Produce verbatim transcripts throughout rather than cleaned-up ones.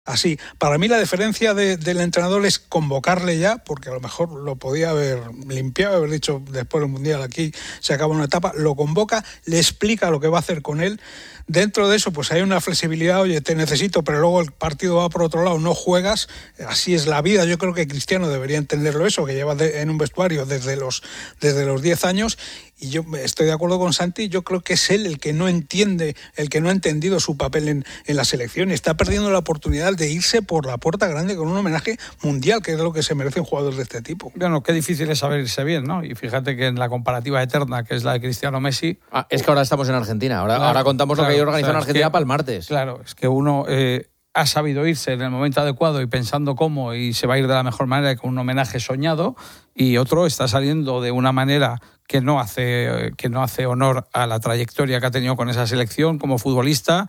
Así, para mí la diferencia de, del entrenador es convocarle ya, porque a lo mejor lo podía haber limpiado, haber dicho después del Mundial aquí se acaba una etapa, lo convoca, le explica lo que va a hacer con él. Dentro de eso pues hay una flexibilidad, oye, te necesito, pero luego el partido va por otro lado, no juegas, así es la vida. Yo creo que Cristiano debería entenderlo eso, que lleva de, en un vestuario desde los desde los diez años, y yo estoy de acuerdo con Santi, yo creo que es él el que no entiende, el que no ha entendido su papel en, en la selección, y está perdiendo la oportunidad de irse por la puerta grande con un homenaje mundial, que es lo que se merece un jugador de este tipo. Bueno, qué difícil es saber irse bien, ¿no? Y fíjate que en la comparativa eterna, que es la de Cristiano Messi... Ah, es que ahora estamos en Argentina, ahora, claro, ahora contamos claro, lo que hay organizado, o sea, en Argentina que, para el martes. Claro, es que uno... Eh, ha sabido irse en el momento adecuado y pensando cómo, y se va a ir de la mejor manera, con un homenaje soñado, y otro está saliendo de una manera que no hace, que no hace honor a la trayectoria que ha tenido con esa selección como futbolista,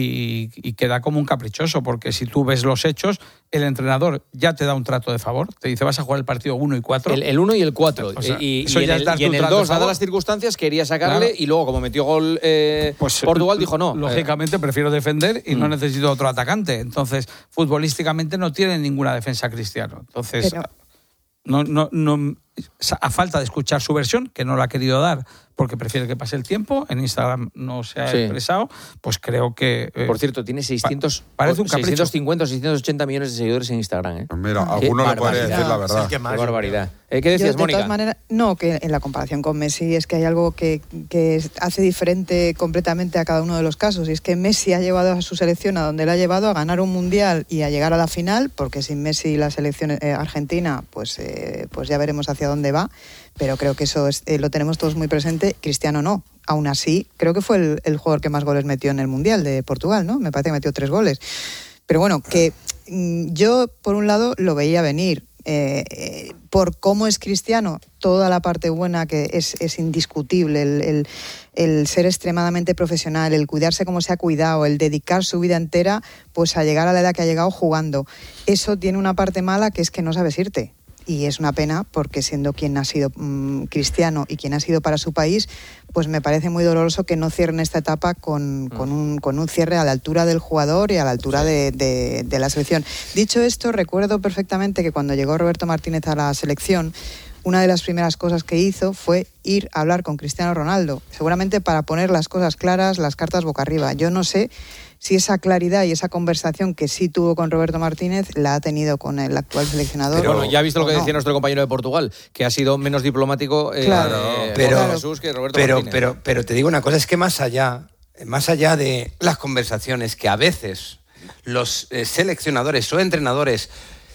y, y queda como un caprichoso, porque si tú ves los hechos, el entrenador ya te da un trato de favor, te dice vas a jugar el partido uno y cuatro. El uno y el cuatro. O sea, y, y, en el, y en el dos, dadas las circunstancias, quería sacarle, claro. Y luego, como metió gol eh, pues, Portugal, dijo no. Lógicamente, prefiero defender y mm. no necesito otro atacante. Entonces, futbolísticamente no tiene ninguna defensa Cristiano. Entonces, Pero... no, no, no, a falta de escuchar su versión, que no la ha querido dar, porque prefiere que pase el tiempo, en Instagram no se ha sí. expresado, pues creo que... Eh, Por cierto, tiene seiscientos, parece un seiscientos cincuenta o seiscientos ochenta millones de seguidores en Instagram. ¿eh? Pues mira, alguno le podría decir la verdad. Qué barbaridad. Eh, ¿Qué decías, Yo, de Mónica? todas maneras, no, que en la comparación con Messi es que hay algo que, que hace diferente completamente a cada uno de los casos, y es que Messi ha llevado a su selección a donde la ha llevado, a ganar un mundial y a llegar a la final, porque sin Messi la selección eh, argentina, pues, eh, pues ya veremos hacia dónde va, pero creo que eso es, eh, lo tenemos todos muy presente. Cristiano no. Aún así, creo que fue el, el jugador que más goles metió en el Mundial de Portugal, ¿no? Me parece que metió tres goles. Pero bueno, que mm, yo, por un lado, lo veía venir. Eh, eh, por cómo es Cristiano, toda la parte buena que es, es indiscutible, el, el, el ser extremadamente profesional, el cuidarse como se ha cuidado, el dedicar su vida entera pues a llegar a la edad que ha llegado jugando. Eso tiene una parte mala, que es que no sabes irte. Y es una pena, porque siendo quien ha sido mmm, Cristiano y quien ha sido para su país, pues me parece muy doloroso que no cierren esta etapa con, con, un, con un cierre a la altura del jugador y a la altura sí. de, de, de la selección. Dicho esto, recuerdo perfectamente que cuando llegó Roberto Martínez a la selección, una de las primeras cosas que hizo fue ir a hablar con Cristiano Ronaldo, seguramente para poner las cosas claras, las cartas boca arriba. Yo no sé si esa claridad y esa conversación que sí tuvo con Roberto Martínez la ha tenido con el actual seleccionador. Pero bueno, ya ha visto lo que no. decía nuestro compañero de Portugal, que ha sido menos diplomático eh, claro, eh, pero, Jesús que Roberto pero, Martínez. Pero, pero te digo una cosa, es que más allá, más allá de las conversaciones que a veces los eh, seleccionadores o entrenadores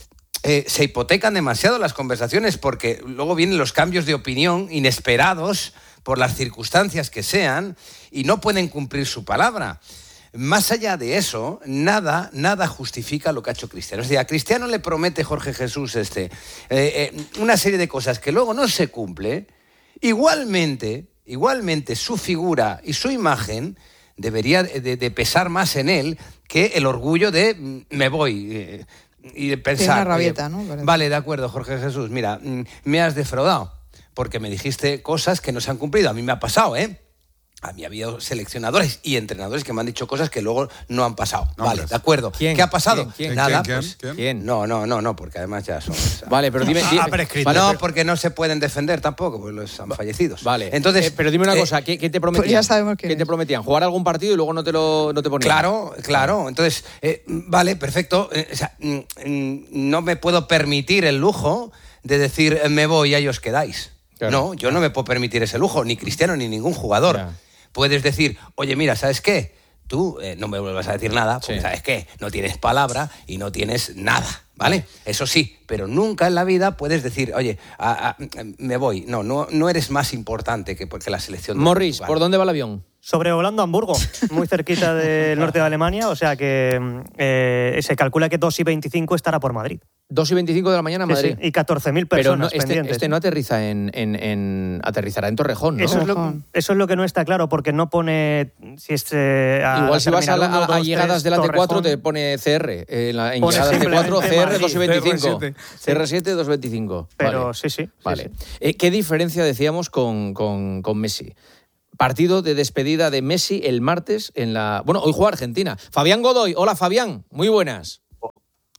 eh, se hipotecan demasiado las conversaciones, porque luego vienen los cambios de opinión inesperados por las circunstancias que sean y no pueden cumplir su palabra. Más allá de eso, nada, nada justifica lo que ha hecho Cristiano. O sea, a Cristiano le promete Jorge Jesús este, eh, eh, una serie de cosas que luego no se cumple. Igualmente, igualmente su figura y su imagen debería de, de pesar más en él que el orgullo de me voy eh, y de pensar... Tiene una rabieta, ¿no? Vale, de acuerdo, Jorge Jesús, mira, me has defraudado porque me dijiste cosas que no se han cumplido. A mí me ha pasado, ¿eh? A mí ha habido seleccionadores y entrenadores que me han dicho cosas que luego no han pasado. No, vale, de acuerdo. ¿Quién? ¿Qué ha pasado? ¿Quién? ¿Quién? Nada, ¿Quién? pues, ¿Quién? ¿Quién? No, no, no, no, porque además ya son... Vale, pero dime... dime ah, prescrito. No, pero... porque no se pueden defender tampoco, pues los han fallecido. Vale. Entonces, eh, pero dime una eh, cosa, ¿qué, qué te prometían? Pues ya sabemos ¿Qué te prometían? ¿Jugar algún partido y luego no te lo no te ponían? Claro, claro. Entonces, eh, vale, perfecto. Eh, o sea, mm, no me puedo permitir el lujo de decir me voy y ahí os quedáis. Claro. No, yo no me puedo permitir ese lujo, ni Cristiano ni ningún jugador. Ya. Puedes decir, oye, mira, ¿sabes qué? Tú eh, no me vuelvas a decir nada, porque sí. ¿sabes qué? No tienes palabra y no tienes nada, ¿vale? Eso sí, pero nunca en la vida puedes decir, oye, a, a, me voy. No, no, no eres más importante que, que la selección. De Morris, Portugal. ¿por dónde va el avión? Sobrevolando Hamburgo, muy cerquita del norte de Alemania, o sea que eh, se calcula que dos y veinticinco estará por Madrid. dos y veinticinco de la mañana en Madrid. Sí, sí, y catorce mil personas Pero no, este, pendientes. este no aterriza en, en, en... aterrizará en Torrejón, ¿no? Eso es, lo, eso es lo que no está claro, porque no pone... si es eh, a Igual si vas a, la, uno, a, dos, a llegadas tres, de la T cuatro Torrejón. Te pone C R. En, la, en Pone llegadas T cuatro, C R dos y veinticinco. C R siete. C R siete, dos y veinticinco. Pero vale. sí, sí. Vale. Sí, sí. Eh, ¿Qué diferencia decíamos con, con, con Messi? Partido de despedida de Messi el martes en la... Bueno, hoy juega Argentina. Fabián Godoy. Hola, Fabián. Muy buenas.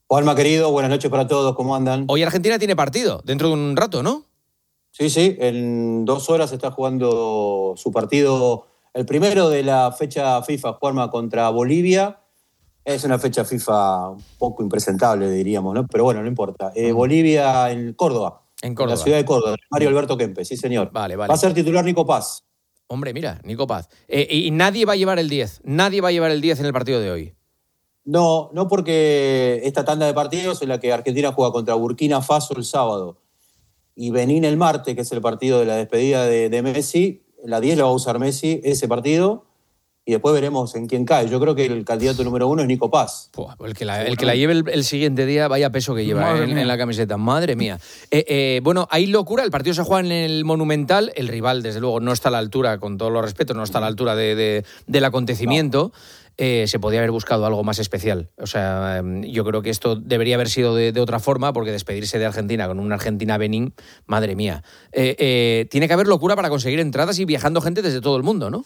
Juanma, querido, buenas noches para todos, ¿cómo andan? Hoy Argentina tiene partido, dentro de un rato, ¿no? Sí, sí, en dos horas está jugando su partido, el primero de la fecha FIFA, Juanma, contra Bolivia. Es una fecha FIFA un poco impresentable, diríamos, ¿no? Pero bueno, no importa. Eh, Bolivia en Córdoba. En Córdoba. En la ciudad de Córdoba. Mario Alberto Kempes, sí, señor. Vale, vale. Va a ser titular Nico Paz. Hombre, mira, Nico Paz. Eh, y nadie va a llevar el diez. Nadie va a llevar el diez en el partido de hoy. No, no porque esta tanda de partidos en la que Argentina juega contra Burkina Faso el sábado y Benín el martes, que es el partido de la despedida de, de Messi, la diez la va a usar Messi, ese partido, y después veremos en quién cae. Yo creo que el candidato número uno es Nico Paz. Puh, el, que la, el que la lleve el, el siguiente día, vaya peso que lleva en, en la camiseta. Madre mía. Eh, eh, bueno, hay locura. El partido se juega en el Monumental. El rival, desde luego, no está a la altura, con todos los respetos, no está a la altura de, de, del acontecimiento. No. Eh, se podía haber buscado algo más especial. O sea, eh, yo creo que esto debería haber sido de, de otra forma, porque despedirse de Argentina con una Argentina-Benín, madre mía. Eh, eh, tiene que haber locura para conseguir entradas y viajando gente desde todo el mundo, ¿no?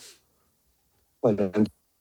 Bueno,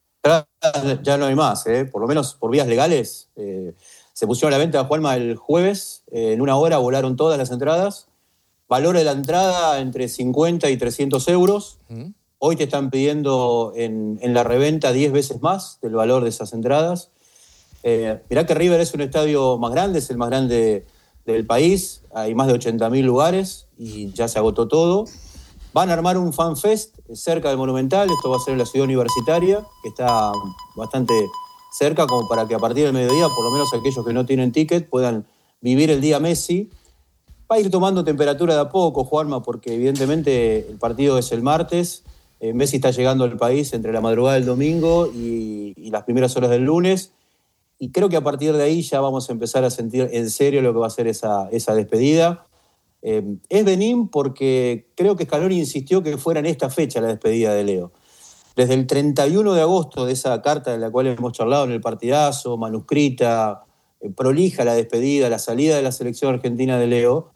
ya no hay más, ¿eh? Por lo menos por vías legales. Eh, se pusieron a la venta, Juanma, el jueves. Eh, en una hora volaron todas las entradas. Valor de la entrada entre cincuenta y trescientos euros. ¿Mm? Hoy te están pidiendo en, en la reventa diez veces más del valor de esas entradas. Eh, mirá que River es un estadio más grande, es el más grande del país. Hay más de ochenta mil lugares y ya se agotó todo. Van a armar un fanfest cerca del Monumental. Esto va a ser en la ciudad universitaria, que está bastante cerca, como para que a partir del mediodía, por lo menos aquellos que no tienen ticket, puedan vivir el día Messi. Va a ir tomando temperatura de a poco, Juanma, porque evidentemente el partido es el martes. Eh, Messi está llegando al país entre la madrugada del domingo y, y las primeras horas del lunes. Y creo que a partir de ahí ya vamos a empezar a sentir en serio lo que va a ser esa, esa despedida. Eh, es Benín porque creo que Scaloni insistió que fuera en esta fecha la despedida de Leo. Desde el treinta y uno de agosto, de esa carta de la cual hemos charlado en el partidazo, manuscrita, eh, prolija la despedida, la salida de la selección argentina de Leo,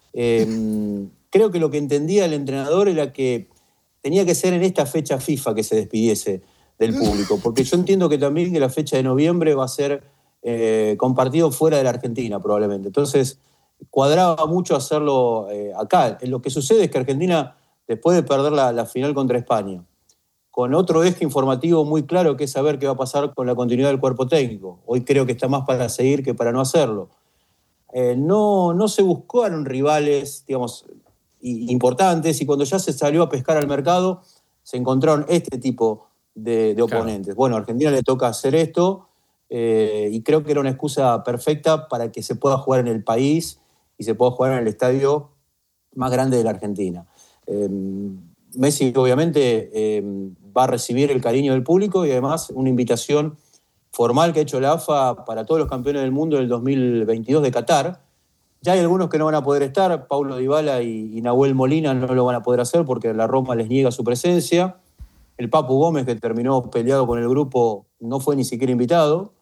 eh, creo que lo que entendía el entrenador era que tenía que ser en esta fecha FIFA que se despidiese del público, porque yo entiendo que también que la fecha de noviembre va a ser eh, compartido fuera de la Argentina probablemente. Entonces, cuadraba mucho hacerlo eh, acá. Lo que sucede es que Argentina, después de perder la, la final contra España, con otro eje informativo muy claro que es saber qué va a pasar con la continuidad del cuerpo técnico. Hoy creo que está más para seguir que para no hacerlo. Eh, no, no se buscaron rivales, digamos, importantes, y cuando ya se salió a pescar al mercado, se encontraron este tipo de, de oponentes. Claro. Bueno, a Argentina le toca hacer esto, eh, y creo que era una excusa perfecta para que se pueda jugar en el país y se pueda jugar en el estadio más grande de la Argentina. Eh, Messi, obviamente, eh, va a recibir el cariño del público y además una invitación formal que ha hecho la A F A para todos los campeones del mundo del dos mil veintidós de Qatar. Ya hay algunos que no van a poder estar, Paulo Dybala y, y Nahuel Molina no lo van a poder hacer porque la Roma les niega su presencia. El Papu Gómez, que terminó peleado con el grupo, no fue ni siquiera invitado.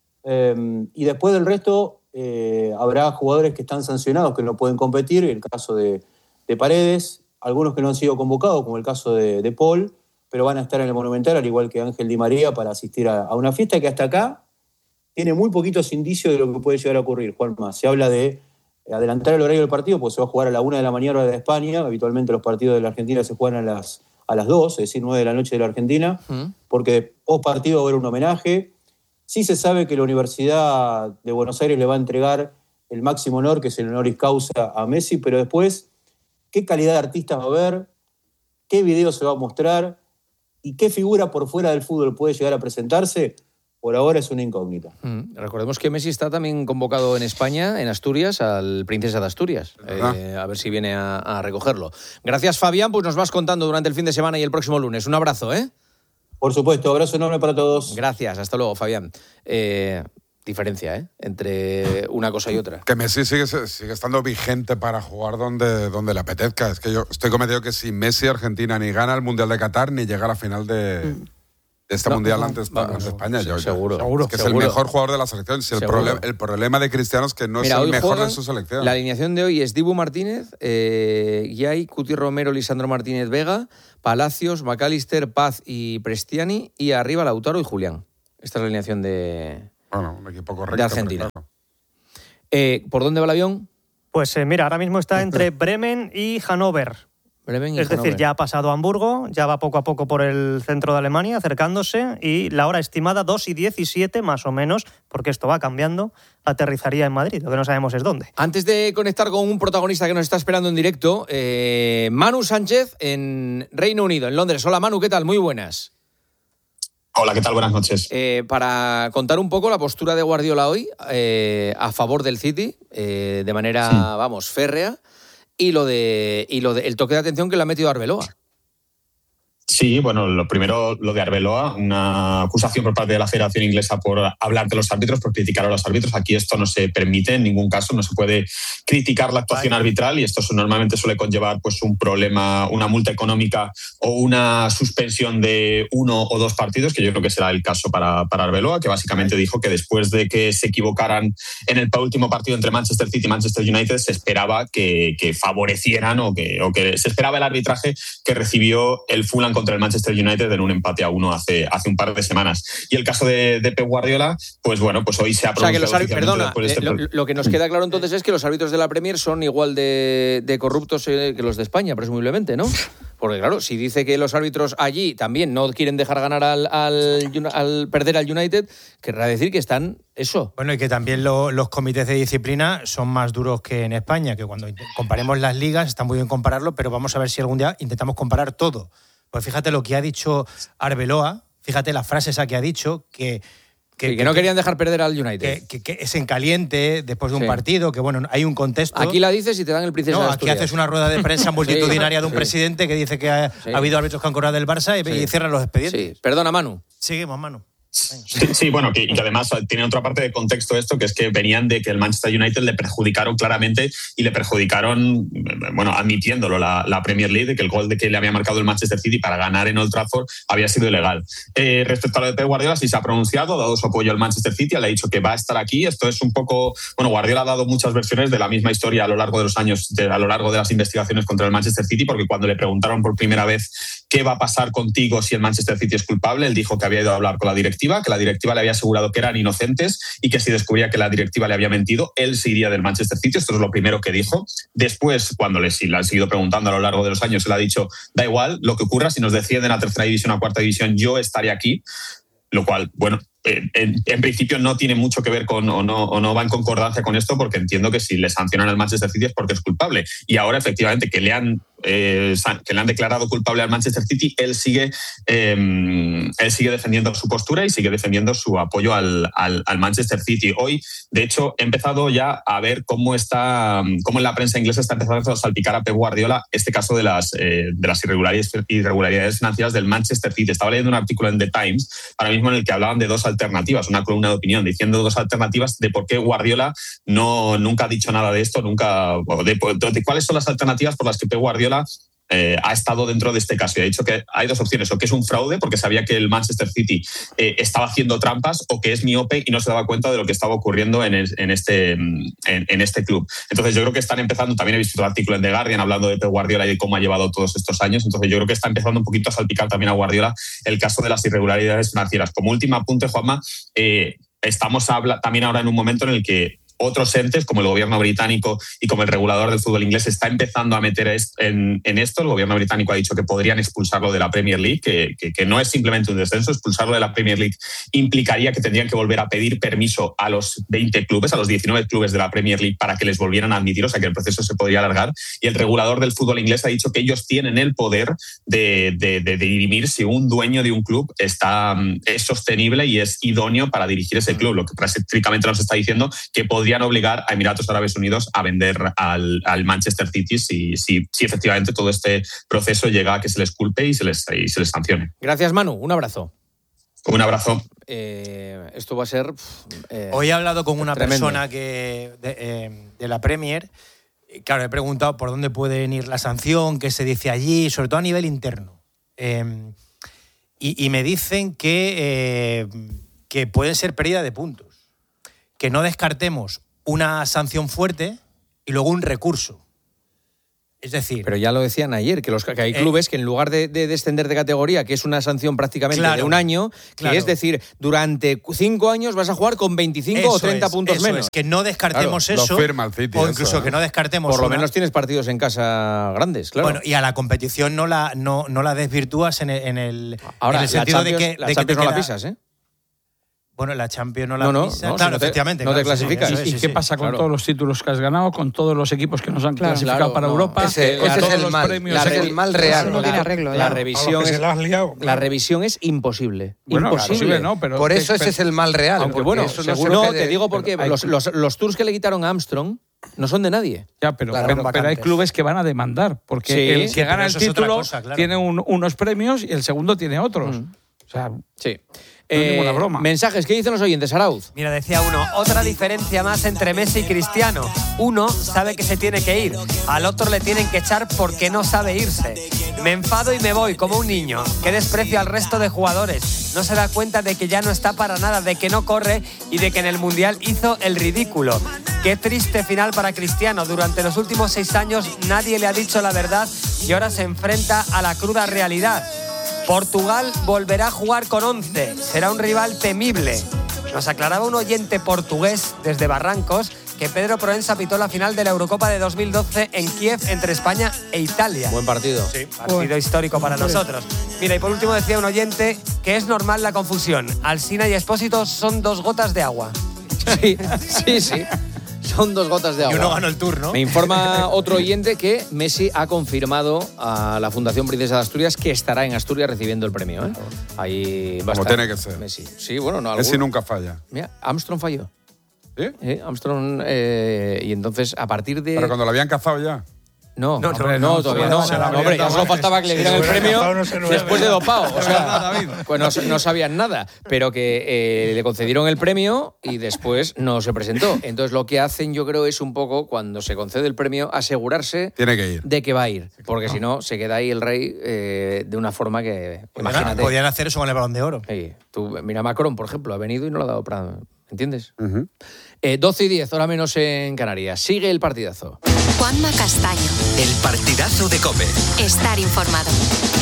Eh, y después del resto, eh, habrá jugadores que están sancionados, que no pueden competir, el caso de, de Paredes, algunos que no han sido convocados, como el caso de, de Paul, pero van a estar en el Monumental, al igual que Ángel Di María, para asistir a, a una fiesta que hasta acá tiene muy poquitos indicios de lo que puede llegar a ocurrir, Juanma. Se habla de adelantar el horario del partido, porque se va a jugar a la una de la mañana hora de España. Habitualmente los partidos de la Argentina se juegan a las, a las dos, es decir, nueve de la noche de la Argentina, ¿Mm? Porque post partido va a haber un homenaje. Sí se sabe que la Universidad de Buenos Aires le va a entregar el máximo honor, que es el honoris causa a Messi, pero después, ¿qué calidad de artistas va a haber? ¿Qué video se va a mostrar? ¿Y qué figura por fuera del fútbol puede llegar a presentarse? Por ahora es una incógnita. Mm. Recordemos que Messi está también convocado en España, en Asturias, al Princesa de Asturias. Eh, a ver si viene a, a recogerlo. Gracias, Fabián. Pues nos vas contando durante el fin de semana y el próximo lunes. Un abrazo, ¿eh? Por supuesto. Abrazo enorme para todos. Gracias. Hasta luego, Fabián. Eh, diferencia, ¿eh? Entre una cosa y otra. Que Messi sigue, sigue estando vigente para jugar donde, donde le apetezca. Es que yo estoy convencido que si Messi, Argentina, ni gana el Mundial de Qatar, ni llega a la final de... Mm. Este no, mundial no, ante, ante no, España, yo, seguro, yo, seguro, es que seguro. es el mejor jugador de la selección. Si el, problema, el problema de Cristiano es que no Mira, es el mejor de su selección. La alineación de hoy es Dibu Martínez, eh, Yay, Cuti Romero, Lisandro Martínez Vega, Palacios, McAllister, Paz y Prestiani, y arriba Lautaro y Julián. Esta es la alineación de, bueno, un equipo correcto, de Argentina. Claro. Eh, ¿Por dónde va el avión? Pues eh, mira, ahora mismo está entre Bremen y Hannover. Bremen y es Hannover. decir, ya ha pasado a Hamburgo, ya va poco a poco por el centro de Alemania, acercándose, y la hora estimada dos y diecisiete, más o menos, porque esto va cambiando, aterrizaría en Madrid. Lo que no sabemos es dónde. Antes de conectar con un protagonista que nos está esperando en directo, eh, Manu Sánchez en Reino Unido, en Londres. Hola Manu, ¿qué tal? Muy buenas. Hola, ¿qué tal? Buenas noches. Eh, para contar un poco la postura de Guardiola hoy eh, a favor del City, eh, de manera, sí. vamos, férrea, y lo de y lo de el toque de atención que le ha metido a Arbeloa. Sí, bueno, lo primero, lo de Arbeloa, una acusación por parte de la Federación Inglesa por hablar de los árbitros, por criticar a los árbitros. Aquí esto no se permite en ningún caso, no se puede criticar la actuación Ay. arbitral, y esto normalmente suele conllevar pues, un problema, una multa económica o una suspensión de uno o dos partidos, que yo creo que será el caso para, para Arbeloa, que básicamente Ay. dijo que después de que se equivocaran en el último partido entre Manchester City y Manchester United, se esperaba que, que favorecieran o que, o que se esperaba el arbitraje que recibió el Fulham contra el Manchester United en un empate a uno hace, hace un par de semanas. Y el caso de, de Pep Guardiola, pues bueno, pues hoy se ha pronunciado. O sea, que los árbitros, perdona, de este... lo, lo que nos queda claro entonces es que los árbitros de la Premier son igual de, de corruptos que los de España, presumiblemente, ¿no? Porque claro, si dice que los árbitros allí también no quieren dejar ganar al, al, al perder al United, querrá decir que están eso. Bueno, y que también lo, los comités de disciplina son más duros que en España, que cuando comparemos las ligas, está muy bien compararlo, pero vamos a ver si algún día intentamos comparar todo. Pues fíjate lo que ha dicho Arbeloa, fíjate la frase esa que ha dicho, que... Que, sí, que no querían dejar perder al United. Que, que, que es en caliente, después de un sí. partido, que bueno, hay un contexto. Aquí la dices y te dan el princesa no, de Asturias. Aquí haces una rueda de prensa multitudinaria sí, de un sí. presidente que dice que ha, sí. ha habido árbitros que han cobrado del Barça y, sí. y cierran los expedientes. Sí. Perdona, Manu. Seguimos, Manu. Sí, sí, bueno, que, y que además tiene otra parte de contexto esto, que es que venían de que el Manchester United le perjudicaron claramente y le perjudicaron, bueno, admitiéndolo, la, la Premier League, de que el gol de que le había marcado el Manchester City para ganar en Old Trafford había sido ilegal. Eh, respecto a lo de Pep Guardiola, sí se ha pronunciado, ha dado su apoyo al Manchester City, le ha dicho que va a estar aquí. Esto es un poco, bueno, Guardiola ha dado muchas versiones de la misma historia a lo largo de los años, de, a lo largo de las investigaciones contra el Manchester City, porque cuando le preguntaron por primera vez qué va a pasar contigo si el Manchester City es culpable, él dijo que había ido a hablar con la directiva, que la directiva le había asegurado que eran inocentes y que si descubría que la directiva le había mentido, él se iría del Manchester City. Esto es lo primero que dijo. Después, cuando le, le han seguido preguntando a lo largo de los años, él ha dicho, da igual lo que ocurra, si nos descienden a tercera división o a cuarta división, yo estaré aquí. Lo cual, bueno, en, en principio no tiene mucho que ver con o no, o no va en concordancia con esto, porque entiendo que si le sancionan al Manchester City es porque es culpable. Y ahora, efectivamente, que le han, eh, que le han declarado culpable al Manchester City, él sigue, eh, él sigue defendiendo su postura y sigue defendiendo su apoyo al, al, al Manchester City. Hoy, de hecho, he empezado ya a ver cómo está, cómo en la prensa inglesa está empezando a salpicar a Pep Guardiola este caso de las, eh, de las irregularidades, irregularidades financieras del Manchester City. Estaba leyendo un artículo en The Times, ahora mismo, en el que hablaban de dos alternativas, una columna de opinión diciendo dos alternativas de por qué Guardiola no, nunca ha dicho nada de esto, nunca de, de, de cuáles son las alternativas por las que Pep Guardiola Eh, ha estado dentro de este caso y ha dicho que hay dos opciones: o que es un fraude porque sabía que el Manchester City eh, estaba haciendo trampas, o que es miope y no se daba cuenta de lo que estaba ocurriendo en, el, en, este, en, en este club. Entonces yo creo que están empezando, también he visto un artículo en The Guardian hablando de Pep Guardiola y de cómo ha llevado todos estos años, entonces yo creo que está empezando un poquito a salpicar también a Guardiola el caso de las irregularidades financieras. Como último apunte, Juanma, eh, estamos habla, también ahora en un momento en el que otros entes, como el gobierno británico y como el regulador del fútbol inglés, está empezando a meter en, en esto. El gobierno británico ha dicho que podrían expulsarlo de la Premier League, que, que, que no es simplemente un descenso. Expulsarlo de la Premier League implicaría que tendrían que volver a pedir permiso a los veinte clubes, a los diecinueve clubes de la Premier League, para que les volvieran a admitir, o sea que el proceso se podría alargar. Y el regulador del fútbol inglés ha dicho que ellos tienen el poder de, de, de, de dirimir si un dueño de un club está, es sostenible y es idóneo para dirigir ese club, lo que prácticamente nos está diciendo que podría obligar a Emiratos Árabes Unidos a vender al, al Manchester City si, si, si efectivamente todo este proceso llega a que se les culpe y se les, y se les sancione. Gracias, Manu. Un abrazo. Un abrazo. Eh, esto va a ser... Eh, Hoy he hablado con una tremendo. persona que de, eh, de la Premier. Claro, he preguntado por dónde puede venir la sanción, qué se dice allí, sobre todo a nivel interno. Eh, y, y me dicen que, eh, que puede ser pérdida de puntos. Que no descartemos una sanción fuerte y luego un recurso. Es decir... Pero ya lo decían ayer, que, los, que hay clubes eh, que en lugar de, de descender de categoría, que es una sanción prácticamente claro, de un año, que claro. es decir, durante cinco años vas a jugar con veinticinco eso o treinta es, puntos eso menos. Es, que no descartemos claro, eso. Lo firma el City, o incluso eso, que no descartemos... Por lo una... menos tienes partidos en casa grandes, claro. Bueno, y a la competición no la, no, no la desvirtúas en el, en el, Ahora, en el sentido de que... La de Champions que no queda... la pisas, ¿eh? Bueno, la Champions no la no, no, pisa. No, claro, si no te, efectivamente. No claro, te clasificas. Sí, ¿Y, sí, ¿Y sí, qué sí. pasa con claro. todos los títulos que has ganado, con todos los equipos que nos han Claro, clasificado claro, para no. Europa? Ese, con ese todos es el los mal. premios? La, el mal real. Eso no tiene arreglo. La, ya. la revisión que es, se la has liado, la claro. revisión es imposible. Bueno, imposible. posible, ¿no? Pero Por eso que, ese pero, es el mal real. Aunque bueno, eso seguro no, no se te digo porque hay, los, los, los tours que le quitaron a Armstrong no son de nadie. Ya, pero, Claro, pero, pero hay vacantes. clubes que van a demandar, porque Sí, el que sí, gana el eso es otra título cosa, claro. tiene un, unos premios y el segundo tiene otros. Mm. O sea, Sí. No es ninguna broma. Mensajes, ¿qué dicen los oyentes, Arauz? Mira, decía uno, otra diferencia más entre Messi y Cristiano. Uno sabe que se tiene que ir, al otro le tienen que echar porque no sabe irse. Me enfado y me voy, como un niño. Qué desprecio al resto de jugadores. No se da cuenta de que ya no está para nada, de que no corre y de que en el Mundial hizo el ridículo. Qué triste final para Cristiano. Durante los últimos seis años nadie le ha dicho la verdad y ahora se enfrenta a la cruda realidad. Portugal volverá a jugar con once. Será un rival temible. Nos aclaraba un oyente portugués desde Barrancos que Pedro Proença pitó la final de la Eurocopa de dos mil doce en Kiev entre España e Italia. Buen partido. Sí, partido histórico para nosotros. Mira, y por último decía un oyente que es normal la confusión. Alsina y Expósito son dos gotas de agua. Sí, sí, sí. Son dos gotas de agua. Y uno ganó el tour, ¿no? Me informa otro oyente que Messi ha confirmado a la Fundación Princesa de Asturias que estará en Asturias recibiendo el premio. ¿eh? Ahí va a Como estar tiene que ser. Messi. Sí, bueno, no. Messi algún... nunca falla. Mira, Armstrong falló. ¿Sí? ¿Eh? Armstrong, eh, y entonces a partir de... Pero cuando lo habían cazado ya. No, No, no, no, no, no, todavía no, no. se la No, hombre, ya solo faltaba que le dieran el premio no se lo después de hubiera dopado. O sea, pues no, no sabían nada. Pero que eh, le concedieron el premio y después no se presentó. Entonces lo que hacen, yo creo, es un poco, cuando se concede el premio, asegurarse Tiene que ir. de que va a ir. Porque si no, se queda ahí el rey eh, de una forma que... Podían, Imagínate. podían hacer eso con el Balón de Oro. Sí, tú, mira, Macron, por ejemplo, ha venido y no lo ha dado para... ¿Entiendes? Uh-huh. Eh, doce y diez, hora menos en Canarias. Sigue el partidazo. Juanma Castaño. El partidazo de COPE. Estar informado.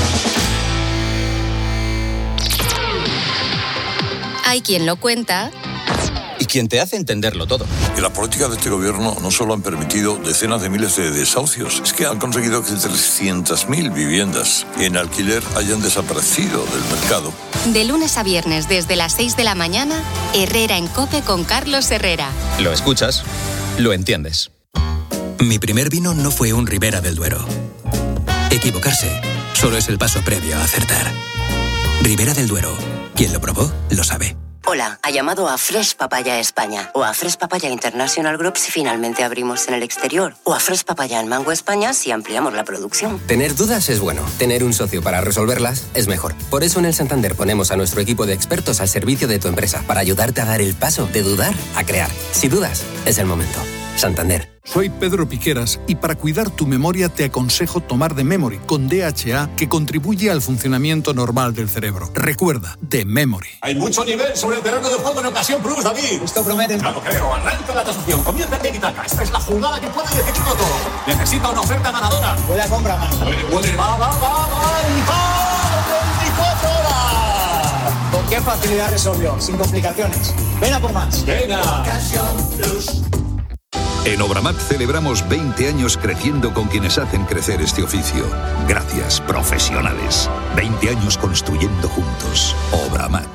Hay quien lo cuenta Y quien te hace entenderlo todo. Y la política de este gobierno no solo han permitido decenas de miles de desahucios, es que han conseguido que trescientas mil viviendas en alquiler hayan desaparecido del mercado. De lunes a viernes desde las seis de la mañana, Herrera en COPE con Carlos Herrera. Lo escuchas, lo entiendes. Mi primer vino no fue un Ribera del Duero. Equivocarse solo es el paso previo a acertar. Ribera del Duero. Quien lo probó, lo sabe. Hola, ha llamado a Fresh Papaya España o a Fresh Papaya International Group si finalmente abrimos en el exterior o a Fresh Papaya en Mango España si ampliamos la producción. Tener dudas es bueno, tener un socio para resolverlas es mejor. Por eso en el Santander ponemos a nuestro equipo de expertos al servicio de tu empresa para ayudarte a dar el paso de dudar a crear. Si dudas, es el momento. Santander. Soy Pedro Piqueras y para cuidar tu memoria te aconsejo tomar The Memory con D H A que contribuye al funcionamiento normal del cerebro. Recuerda, The Memory. Hay mucho nivel sobre el terreno de juego en ocasión plus, David. Esto promete. Ya lo creo. Arranca la tasación. Comienza el tiki-taka. Esta es la jugada que puede decidirlo todo. Necesita una oferta ganadora. Buena compra, mano. Puede, puede. Va, va, va, va. Y va. veinticuatro horas. Con qué facilidad resolvió. Sin complicaciones. Ven a por más. Venga. Ocasión plus. En Obramat celebramos veinte años creciendo con quienes hacen crecer este oficio. Gracias, profesionales. veinte años construyendo juntos. Obramat.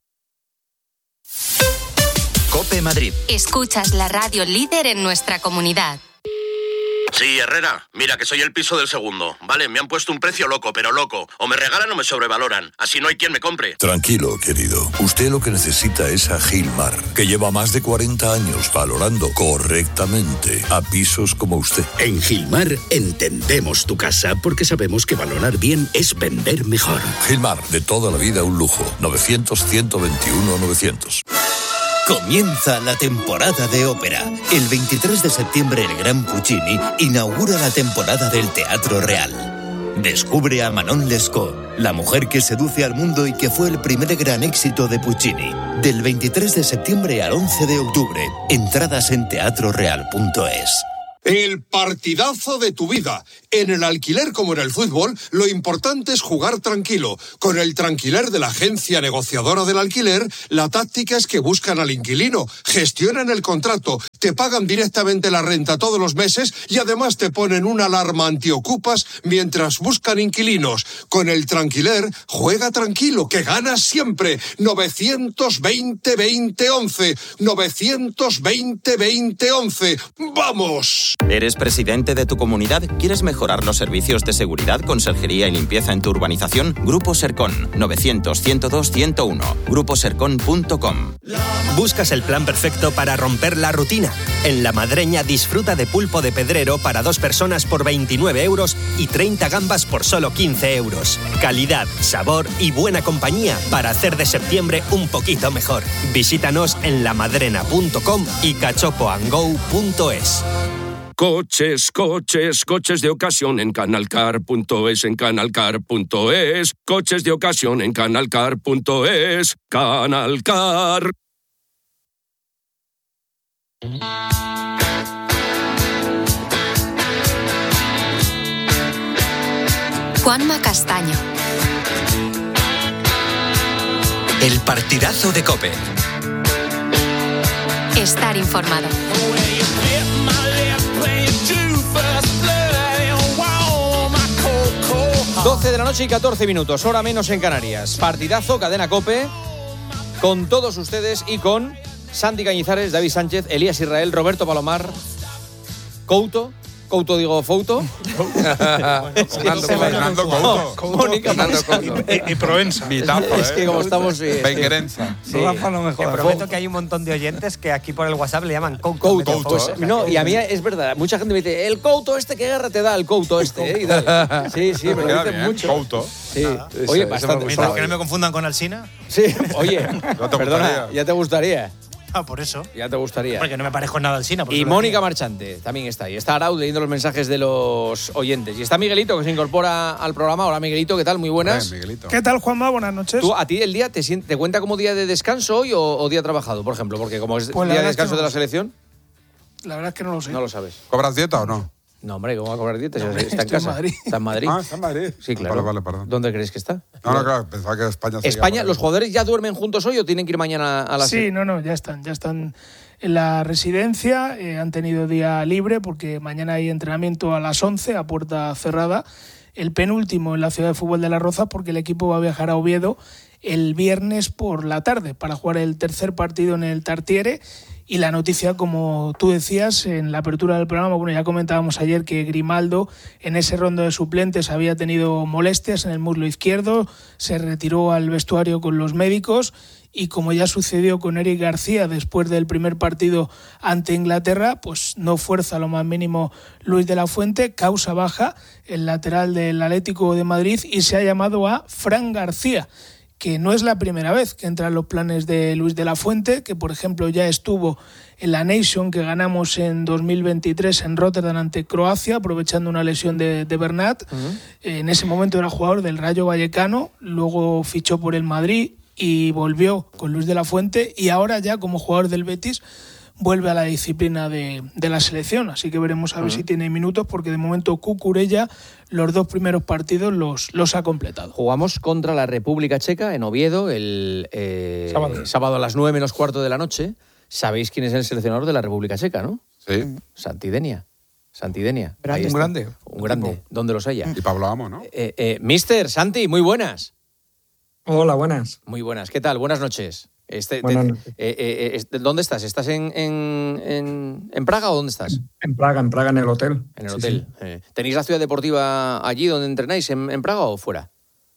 COPE Madrid. Escuchas la radio líder en nuestra comunidad. Sí, Herrera, mira que soy el piso del segundo. Vale, me han puesto un precio loco, pero loco. O me regalan o me sobrevaloran. Así no hay quien me compre. Tranquilo, querido. Usted lo que necesita es a Gilmar, que lleva más de cuarenta años valorando correctamente a pisos como usted. En Gilmar entendemos tu casa porque sabemos que valorar bien es vender mejor. Gilmar, de toda la vida un lujo. novecientos, ciento veintiuno, novecientos. Comienza la temporada de ópera. El veintitrés de septiembre el Gran Puccini inaugura la temporada del Teatro Real. Descubre a Manon Lescaut, la mujer que seduce al mundo y que fue el primer gran éxito de Puccini. Del veintitrés de septiembre al once de octubre. Entradas en teatro real punto es. El partidazo de tu vida. En el alquiler como en el fútbol, lo importante es jugar tranquilo. Con el Tranquiler de la agencia negociadora del alquiler, la táctica es que buscan al inquilino, gestionan el contrato, te pagan directamente la renta todos los meses y además te ponen una alarma antiocupas mientras buscan inquilinos. Con el Tranquiler, juega tranquilo, que ganas siempre. novecientos veinte veinte once. novecientos veinte veinte once. ¡Vamos! ¿Eres presidente de tu comunidad? ¿Quieres mejorar los servicios de seguridad, conserjería y limpieza en tu urbanización? Grupo Sercon, novecientos, ciento dos, ciento uno. grupo sercon punto com. ¿Buscas el plan perfecto para romper la rutina? En La Madreña disfruta de pulpo de pedrero para dos personas por veintinueve euros y treinta gambas por solo quince euros. Calidad, sabor y buena compañía para hacer de septiembre un poquito mejor. Visítanos en lamadrena punto com y cachopo and go punto es. Coches, coches, coches de ocasión en canalcar punto es, en canalcar punto es. Coches de ocasión en canalcar punto es. Canalcar. Juanma Castaño. El partidazo de COPE. Estar informado. doce de la noche y catorce minutos, hora menos en Canarias. Partidazo, cadena COPE, con todos ustedes y con Santi Cañizares, David Sánchez, Elías Israel, Roberto Palomar, Couto, Couto digo Fouto. Fernando, Fernando Couto. Mónica y Provenza. Es que como estamos... Benguerenza. Sí. Rafa no me jodas. Te prometo que hay un montón de oyentes que aquí por el WhatsApp le llaman Couto. Couto. Pues, no, y a mí es verdad, mucha gente me dice, el Couto este, ¿qué guerra te da el Couto este? ¿eh? Y dale. Sí, sí, me lo dicen mucho. Couto. Sí, oye, bastante. Mientras que no me confundan con Alsina. Sí, oye, perdona, ya te gustaría. Ah, por eso. Ya te gustaría. Porque no me parezco nada al Sina. Y Mónica Marchante también está ahí. Está Araud leyendo los mensajes de los oyentes. Y está Miguelito, que se incorpora al programa. Hola, Miguelito, ¿qué tal? Muy buenas. Bien, Miguelito. ¿Qué tal, Juanma? Buenas noches. ¿Tú, a ti el día te, te cuenta como día de descanso hoy o, o día trabajado, por ejemplo? Porque como es Pues día de verdad es que descanso no de la lo sé. selección, La verdad es que no lo sé. no lo sabes. ¿Cobras dieta o no? No, hombre, ¿cómo va a cobrar dieta? No, está en estoy en casa. Madrid. Está en Madrid. Ah, está en Madrid. Sí, claro. Vale, vale, perdón. ¿Dónde crees que está? No, no, claro, pensaba que España seguía España, por ahí. ¿los jugadores ya duermen juntos hoy o tienen que ir mañana a la Sí, no, no, ya están. Ya están en la residencia. Eh, han tenido día libre porque mañana hay entrenamiento a las once a puerta cerrada. El penúltimo en la ciudad de fútbol de Las Rozas porque el equipo va a viajar a Oviedo el viernes por la tarde para jugar el tercer partido en el Tartiere. Y la noticia, como tú decías en la apertura del programa, bueno, ya comentábamos ayer que Grimaldo en ese rondo de suplentes había tenido molestias en el muslo izquierdo, se retiró al vestuario con los médicos y como ya sucedió con Eric García después del primer partido ante Inglaterra, pues no fuerza lo más mínimo Luis de la Fuente, causa baja el lateral del Atlético de Madrid y se ha llamado a Fran García, que no es la primera vez que entra en los planes de Luis de la Fuente, que por ejemplo ya estuvo en la Nation que ganamos en dos mil veintitrés en Rotterdam ante Croacia, aprovechando una lesión de, de Bernat. Uh-huh. En ese momento era jugador del Rayo Vallecano, luego fichó por el Madrid y volvió con Luis de la Fuente y ahora ya como jugador del Betis vuelve a la disciplina de, de la selección, así que veremos a ver uh-huh. si tiene minutos, porque de momento Cucurella los dos primeros partidos los, los ha completado. Jugamos contra la República Checa en Oviedo el eh, sábado. sábado a las nueve menos cuarto de la noche. ¿Sabéis quién es el seleccionador de la República Checa, no? Sí. Santidenia. Santidenia. Grande. Un grande. Un grande, tipo. Donde los haya. Y Pablo Amo, ¿no? Eh, eh, Mister Santi, muy buenas. Hola, buenas. Muy buenas. ¿Qué tal? Buenas noches. Este, Buenas te, noches. Eh, eh, eh, ¿Dónde estás? ¿Estás en, en, en, en Praga o dónde estás? En Praga, en Praga, en el hotel. En el sí, hotel. Sí. Eh, ¿Tenéis la ciudad deportiva allí donde entrenáis, en, en Praga o fuera?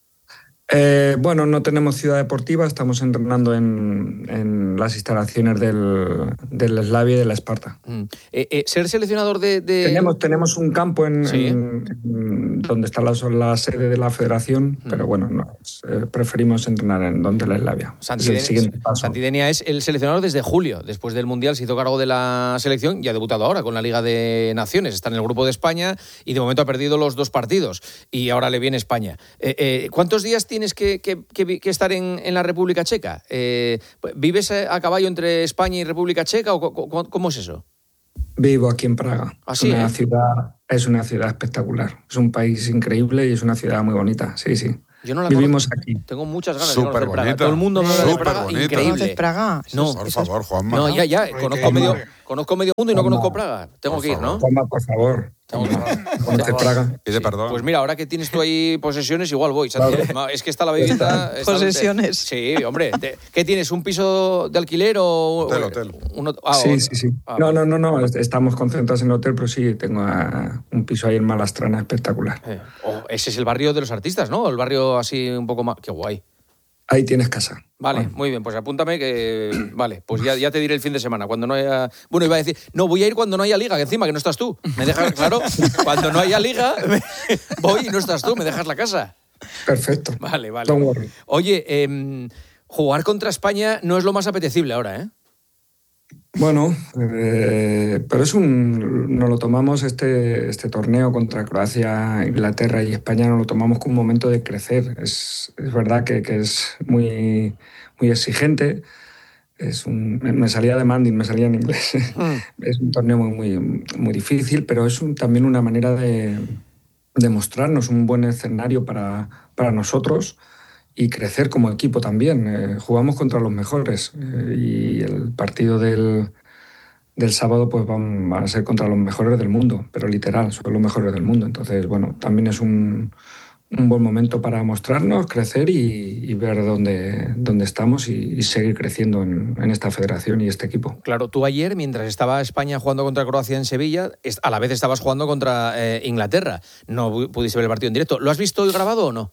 Eh, bueno, no tenemos ciudad deportiva, estamos entrenando en, en las instalaciones del, del Slavia y de la Esparta. Mm. Eh, eh, ¿Ser seleccionador de...? de... Tenemos, tenemos un campo en, ¿Sí? en, en donde está la, la sede de la federación, mm. pero bueno, no, eh, preferimos entrenar en donde la Slavia. Santidenia, es el siguiente paso. Santidenia es el seleccionador desde julio. Después del Mundial se hizo cargo de la selección y ha debutado ahora con la Liga de Naciones. Está en el grupo de España y de momento ha perdido los dos partidos y ahora le viene España. Eh, eh, ¿Cuántos días tienes que, que, que, que estar en, en la República Checa? Eh, ¿Vives a caballo entre España y República Checa o cómo es eso? Vivo aquí en Praga. ¿Ah, es, sí, una eh? ciudad, es una ciudad espectacular. Es un país increíble y es una ciudad muy bonita. Sí, sí. Yo no la Vivimos conozco. aquí. Tengo muchas ganas Súper de conocer Praga. bonita. Todo el mundo me habla de Súper Praga, bonita. increíble. ¿Conoces Praga? No, Por favor, Juanma. no, ya, ya. Ay, Conozco qué medio, madre. conozco medio mundo y no Juanma. conozco Praga. Tengo Por que ir, ¿no? Juanma, por favor. Tengo que ir. ¿Conoces Praga? Pide perdón. Pues mira, ahora que tienes tú ahí posesiones, igual voy. Santi. Claro. Es que está la vivienda... está- Posesiones. Sí, hombre. Te- ¿Qué tienes? ¿Un piso de alquiler o...? Hotel, o- hotel. un hot- ah, Sí, o- sí, sí. ah, No, no, no, no. Estamos concentrados en el hotel, pero sí, tengo a- un piso ahí en Malastrana espectacular. eh. Oh, ese es el barrio de los artistas, ¿no? El barrio así un poco más... Qué guay. Ahí tienes casa. Vale, Juan. muy bien, pues apúntame que... Vale, pues ya, ya te diré el fin de semana, cuando no haya... Bueno, iba a decir, no, voy a ir cuando no haya liga, que encima que no estás tú. Me dejas, claro, cuando no haya liga, me- voy y no estás tú, me dejas la casa. Perfecto. Vale, vale. Don't worry. Oye, em, jugar contra España no es lo más apetecible ahora, ¿eh? Bueno, eh, pero es un. Nos lo tomamos este, este torneo contra Croacia, Inglaterra y España, nos lo tomamos como un momento de crecer. Es, es verdad que, que es muy, muy exigente. Es un, me me salía de Manding, me salía en inglés. Es un torneo muy, muy, muy difícil, pero es un- también una manera de, de mostrarnos un buen escenario para, para nosotros y crecer como equipo también. Eh, jugamos contra los mejores eh, y el partido del, del sábado pues van, van a ser contra los mejores del mundo, pero literal, son los mejores del mundo. Entonces, bueno, también es un, un buen momento para mostrarnos, crecer y, y ver dónde, dónde estamos y, y seguir creciendo en, en esta federación y este equipo. Claro, tú ayer, mientras estaba España jugando contra Croacia en Sevilla, es- a la vez estabas jugando contra eh, Inglaterra. No pu- pudiste ver el partido en directo. ¿Lo has visto hoy grabado o no?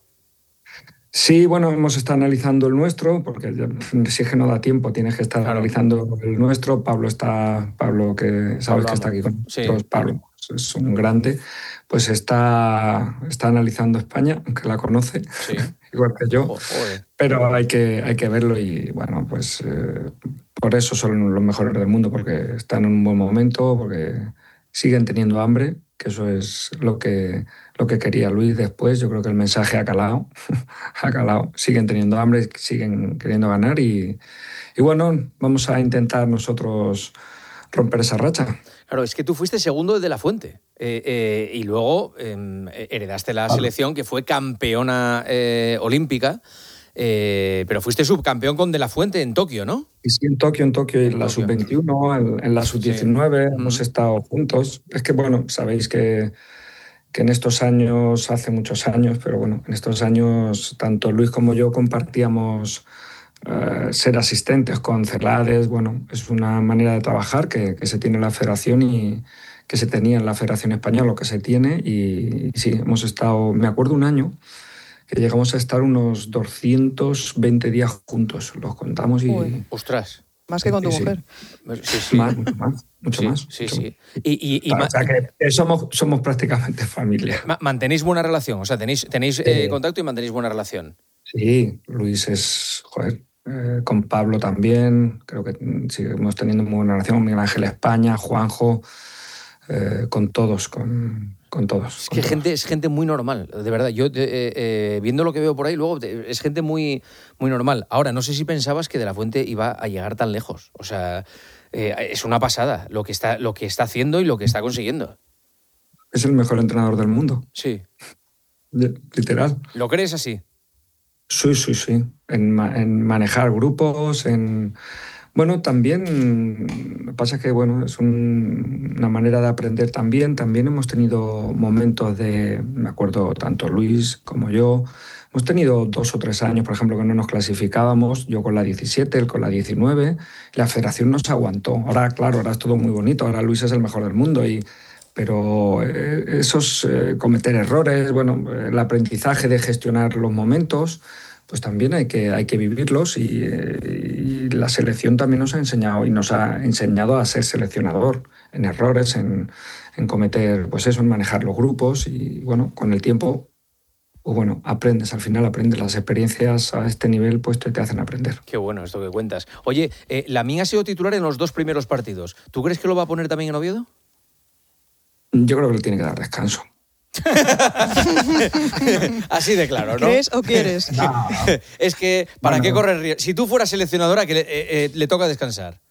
Sí, bueno, hemos estado analizando el nuestro, porque ya, si es que no da tiempo, tienes que estar analizando el nuestro. Pablo está, Pablo que sabes Pablo que está Amo. aquí con Sí. nosotros, Pablo es un grande, pues está, está analizando España, aunque la conoce, Sí. igual que yo, Joder. pero hay que, hay que verlo y bueno, pues eh, por eso son los mejores del mundo, porque están en un buen momento, porque siguen teniendo hambre, que eso es lo que, lo que quería Luis después. Yo creo que el mensaje ha calado, ha calado. Siguen teniendo hambre, siguen queriendo ganar y, y bueno, vamos a intentar nosotros romper esa racha. Claro, es que tú fuiste segundo de La Fuente eh, eh, y luego eh, heredaste la selección que fue campeona eh, olímpica, eh, pero fuiste subcampeón con De La Fuente en Tokio, ¿no? Y sí, en Tokio, en Tokio, en la Tokio. sub veintiuno, en, en la sub diecinueve, hemos estado juntos. Es que, bueno, sabéis que, que en estos años, hace muchos años, pero bueno, en estos años, tanto Luis como yo compartíamos eh, ser asistentes con Celades. Bueno, es una manera de trabajar que, que se tiene en la federación y que se tenía en la Federación Española, lo que se tiene. Y, y sí, hemos estado, me acuerdo un año, que llegamos a estar unos doscientos veinte días juntos, los contamos y... Uy. Ostras. Más que con tu Sí, sí. mujer. Sí, sí. Más, mucho más, mucho Sí, más. sí, mucho sí. Y, y- y más. ma- O sea que eh, somos, somos prácticamente familia. ma- mantenéis buena relación, o sea, tenéis, tenéis eh, contacto y mantenéis buena relación. Sí, Luis es, joder, eh, con Pablo también, creo que mm, seguimos teniendo muy buena relación, con Miguel Ángel España, Juanjo, eh, con todos, con, con todos. Es que gente, es gente muy normal, de verdad. Yo, eh, eh, viendo lo que veo por ahí, luego eh, es gente muy, muy normal. Ahora, no sé si pensabas que De La Fuente iba a llegar tan lejos. O sea, eh, es una pasada lo que, está, lo que está haciendo y lo que está consiguiendo. Es el mejor entrenador del mundo, Sí. literal. ¿Lo crees así? Sí, sí, sí. En, ma- en manejar grupos, en... Bueno, también, lo que pasa es que bueno, es un- una manera de aprender también. También hemos tenido momentos de, me acuerdo, tanto Luis como yo, hemos tenido dos o tres años, por ejemplo, que no nos clasificábamos, yo con la diecisiete, él con la diecinueve, la federación nos aguantó. Ahora, claro, ahora es todo muy bonito, ahora Luis es el mejor del mundo y... Pero eh, esos eh, cometer errores, bueno, el aprendizaje de gestionar los momentos, pues también hay que, hay que vivirlos y, eh, y la selección también nos ha enseñado y nos ha enseñado a ser seleccionador en errores, en, en cometer, pues eso, en manejar los grupos y bueno, con el tiempo, pues bueno, aprendes, al final aprendes. Las experiencias a este nivel pues te, te hacen aprender. Qué bueno esto que cuentas. Oye, eh, Lamine ha sido titular en los dos primeros partidos. ¿Tú crees que lo va a poner también en Oviedo? Yo creo que le tiene que dar descanso. Así de claro, ¿no? ¿Crees o quieres? Es que, ¿para Bueno. qué correr riesgo? Si tú fueras seleccionadora, que le, eh, eh, le toca descansar.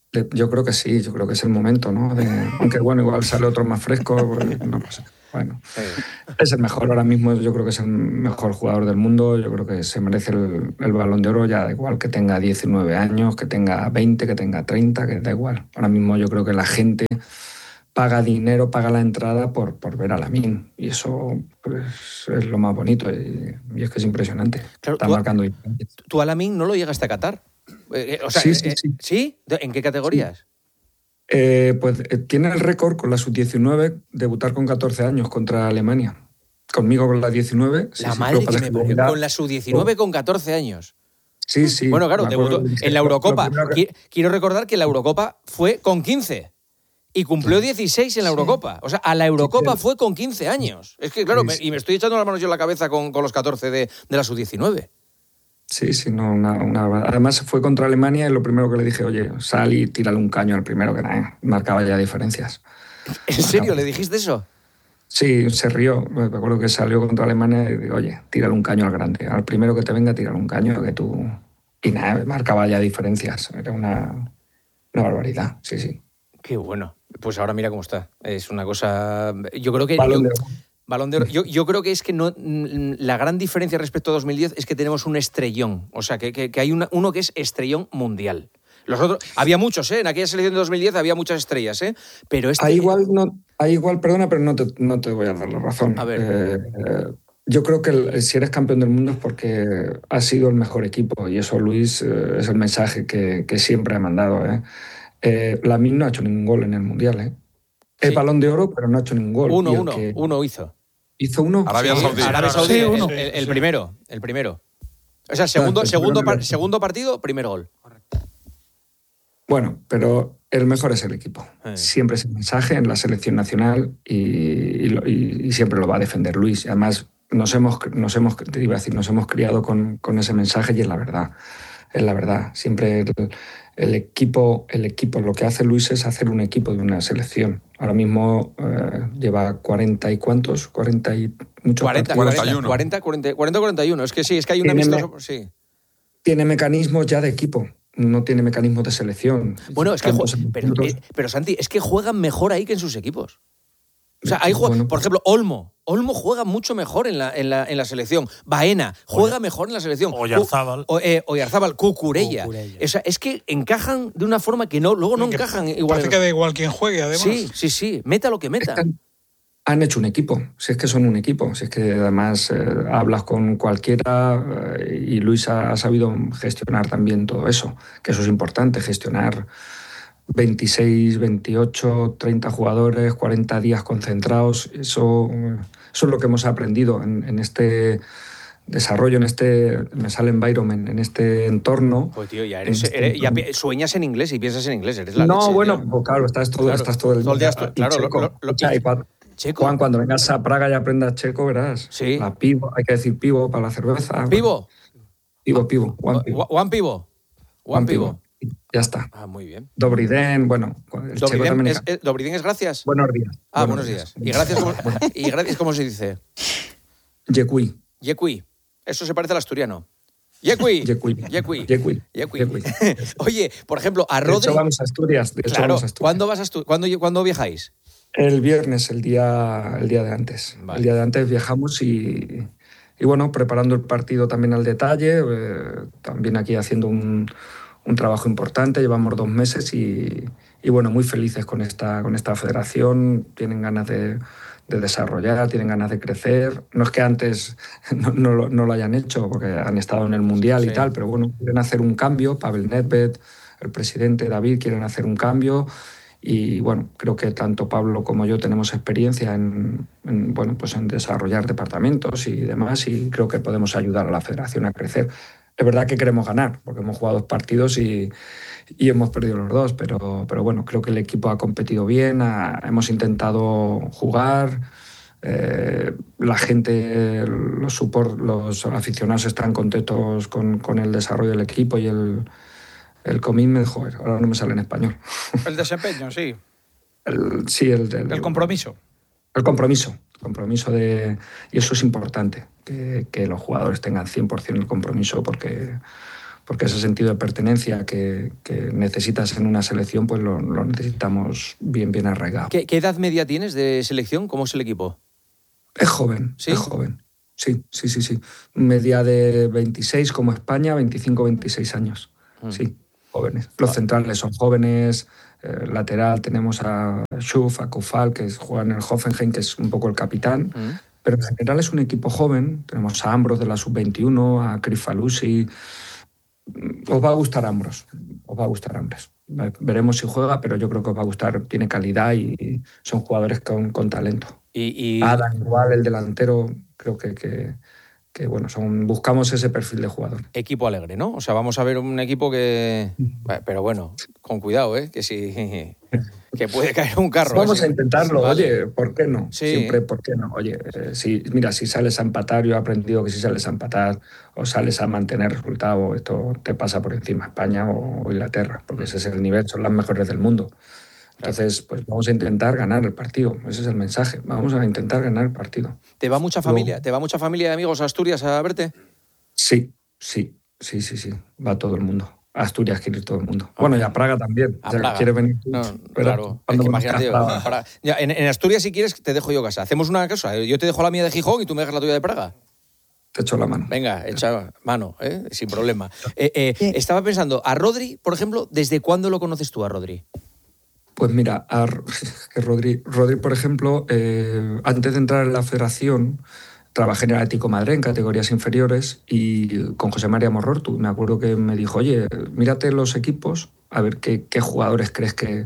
Yo creo que sí, yo creo que es el momento, ¿no? De, aunque bueno, igual sale otro más fresco, no pasa. Bueno, es el mejor ahora mismo, yo creo que es el mejor jugador del mundo, yo creo que se merece el, el Balón de Oro, ya da igual que tenga diecinueve años, que tenga veinte, que tenga treinta, que da igual. Ahora mismo yo creo que la gente paga dinero, paga la entrada por, por ver a Lamine, y eso pues, es lo más bonito, y, y es que es impresionante. Claro, Está tú, marcando. ¿Tú a Lamine no lo llegaste a catar? Eh, o sea, sí, sí, eh, sí. ¿Sí? ¿En qué categorías? Sí. Eh, pues eh, tiene el récord con la sub diecinueve, debutar con catorce años contra Alemania. Conmigo con la diecinueve. La sí, madre sí, que me parió, era... con la sub diecinueve con catorce años. Sí, sí. Bueno, claro, debutó en la Eurocopa. Que... Quiero recordar que la Eurocopa fue con quince y cumplió dieciséis en la Eurocopa. O sea, a la Eurocopa fue con quince años. Es que, claro, me, y me estoy echando las manos yo en la cabeza con, con los catorce de, de la sub diecinueve. Sí, sí, no, una, una... Además fue contra Alemania y lo primero que le dije, oye, sal y tírale un caño al primero, que nada, marcaba ya diferencias. ¿En serio? ¿Le dijiste eso? Sí, se rió. Me acuerdo que salió contra Alemania y digo, oye, tírale un caño al grande. Al primero que te venga, tírale un caño, que tú... Y nada, marcaba ya diferencias. Era una, una barbaridad, sí, sí. Qué bueno. Pues ahora mira cómo está. Es una cosa... Yo creo que... Balón yo... de oro. Balón de Oro. Yo, yo creo que es que no, la gran diferencia respecto a dos mil diez es que tenemos un estrellón. O sea, que, que, que hay una, uno que es estrellón mundial. Los otros, había muchos, ¿eh? En aquella selección de dos mil diez había muchas estrellas, ¿eh? Pero este... Ahí igual, no, ahí igual, perdona, pero no te, no te voy a dar la razón. A ver. Eh, eh, yo creo que el, si eres campeón del mundo es porque has sido el mejor equipo. Y eso, Luis, eh, es el mensaje que, que siempre ha mandado, ¿eh? Eh, Lamine no ha hecho ningún gol en el Mundial, ¿eh? Es Sí. Balón de Oro, pero no ha hecho ningún gol. Uno, Y el uno, que uno hizo. ¿Hizo uno? Arabia Sí, Saudí. Arabia Saudí, Sí, el, uno. el- el Sí. primero, el primero. O sea, segundo, Ah, el segundo, primero par- no. segundo partido, primer gol. Bueno, pero el mejor es el equipo. Eh. Siempre es el mensaje en la selección nacional y, y lo- y- y siempre lo va a defender Luis. Y además, nos hemos, nos hemos, te iba a decir, nos hemos criado con, con ese mensaje y es la verdad. Es la verdad. Siempre el, el equipo, el equipo, lo que hace Luis es hacer un equipo de una selección. Ahora mismo eh, lleva cuarenta y cuántos, cuarenta y muchos cuarenta, partidos. cuarenta y uno. cuarenta, cuarenta, cuarenta, cuarenta y uno. Es que sí, es que hay un Tiene amistoso. me- Sí. Tiene mecanismos ya de equipo. No tiene mecanismos de selección. Bueno, es que Tantos jue- pero, minutos. eh, pero Santi, es que juegan mejor ahí que en sus equipos. O sea, hay Sí, jue- bueno, por ejemplo, Olmo. Olmo juega mucho mejor en la, en la, en la selección. Baena juega mejor en la selección. Oyarzábal. Cu- o- eh, Oyarzábal, Cucurella. Cucurella. O sea, es que encajan de una forma que no, luego no Que encajan igual. Parece que da igual quién juegue, además. Sí, sí, sí. Meta lo que meta. Han hecho un equipo, si es que son un equipo, si es que además eh, hablas con cualquiera eh, y Luis ha, ha sabido gestionar también todo eso, que eso es importante, gestionar veintiséis, veintiocho, treinta jugadores, cuarenta días concentrados, eso, eso es lo que hemos aprendido en, en este desarrollo, en este, me sale environment, en este entorno. Pues tío, ya, eres, En este eres- ya entorno. pi- sueñas en inglés y piensas en inglés, eres la No, leche, bueno, tío. pues claro, estás todo, Claro, estás todo el todo el día día. esto- y claro, lo- checo. lo- lo- Escucha, y cuando- Checo. Juan, cuando vengas a Praga y aprendas checo, verás. Sí. La pivo, hay que decir pivo para la cerveza. ¿Pivo? Pivo, pivo. Juan pivo. Juan Pivo. Juan Pivo. Ya está. Ah, muy bien. Dobriden, bueno, el checo Dobriden también es, es- Dobriden es gracias. Buenos días. Ah, buenos días. ¿Y gracias cómo, y gracias cómo se dice? Yecui. Yecui. Eso se parece al asturiano. Yecui. Yecui. Yecui. Yecui. Yecui. Oye, por ejemplo, a De Rodri... hecho, vamos a Asturias. De hecho, Claro, vamos a Asturias. ¿cuándo vas a Asturias? ¿Cuándo, ¿Cuándo viajáis? El viernes, el día, el día de antes. Vale. El día de antes viajamos y, y bueno, preparando el partido también al detalle, eh, también aquí haciendo un, un trabajo importante, llevamos dos meses y, y bueno, muy felices con esta, con esta federación, tienen ganas de, de desarrollar, tienen ganas de crecer. No es que antes no, no, lo, no lo hayan hecho, porque han estado en el Mundial Sí. y tal, pero bueno, quieren hacer un cambio. Pavel Nedved, el presidente David, quieren hacer un cambio. Y bueno, creo que tanto Pablo como yo tenemos experiencia en, en, bueno, pues en desarrollar departamentos y demás, y creo que podemos ayudar a la federación a crecer. Es verdad que queremos ganar, porque hemos jugado dos partidos y, y hemos perdido los dos, pero, pero bueno, creo que el equipo ha competido bien, ha- hemos intentado jugar, eh, la gente, los, support, los aficionados están contentos con, con el desarrollo del equipo y el... El commitment, joder, ahora no me sale en español. El desempeño, sí. El, sí, el, el, El compromiso. El compromiso. El compromiso de... Y eso es importante, que, que los jugadores tengan cien por ciento el compromiso porque, porque ese sentido de pertenencia que, que necesitas en una selección, pues lo, lo necesitamos bien, bien arraigado. ¿Qué, ¿Qué edad media tienes de selección? ¿Cómo es el equipo? Es joven, ¿Sí? es joven. Sí, sí, sí, sí. Media de veintiséis como España, veinticinco, veintiséis años. Mm. Sí, jóvenes. Los centrales son jóvenes, eh, lateral tenemos a Schuf, a Kufal, que juega en el Hoffenheim, que es un poco el capitán, mm. pero en general es un equipo joven. Tenemos a Ambros de la sub veintiuno, a Crifalusi. Os va a gustar Ambros, os va a gustar Ambros. Veremos si juega, pero yo creo que os va a gustar, tiene calidad y son jugadores con, con talento. Y, y... Adam, igual, el delantero, creo que, que, que bueno, son, buscamos ese perfil de jugador. Equipo alegre, ¿no? O sea, vamos a ver un equipo que... Pero bueno, con cuidado, ¿eh? Que si... que puede caer un carro. Vamos ¿eh? a intentarlo, vale. Oye, ¿por qué no? Sí. Siempre, ¿por qué no? Oye, eh, si, mira, si sales a empatar, yo he aprendido que si sales a empatar o sales a mantener resultado, esto te pasa por encima España o, o Inglaterra, porque ese es el nivel, son las mejores del mundo. Entonces, pues vamos a intentar ganar el partido. Ese es el mensaje. Vamos a intentar ganar el partido. ¿Te va mucha familia? Luego, ¿Te va mucha familia de amigos a Asturias a verte? Sí, sí, sí, sí, sí. Va todo el mundo. A Asturias quiere ir todo el mundo. Okay. Bueno, y a Praga también. A o sea, Praga. Quiere venir tú. No, claro. Es que imagínate. Para... Ya, en, en Asturias, si quieres, te dejo yo casa. Hacemos una cosa. Yo te dejo la mía de Gijón y tú me dejas la tuya de Praga. Te echo la mano. Venga, echa mano, ¿eh? Sin problema. Eh, eh, estaba pensando, a Rodri, por ejemplo, ¿desde cuándo lo conoces tú a Rodri? Pues mira, a, que Rodri, Rodri, por ejemplo, eh, antes de entrar en la federación, trabajé en el Atlético de Madrid en categorías inferiores y con José María Morrortu. Me acuerdo que me dijo, oye, mírate los equipos, a ver qué, qué jugadores crees que...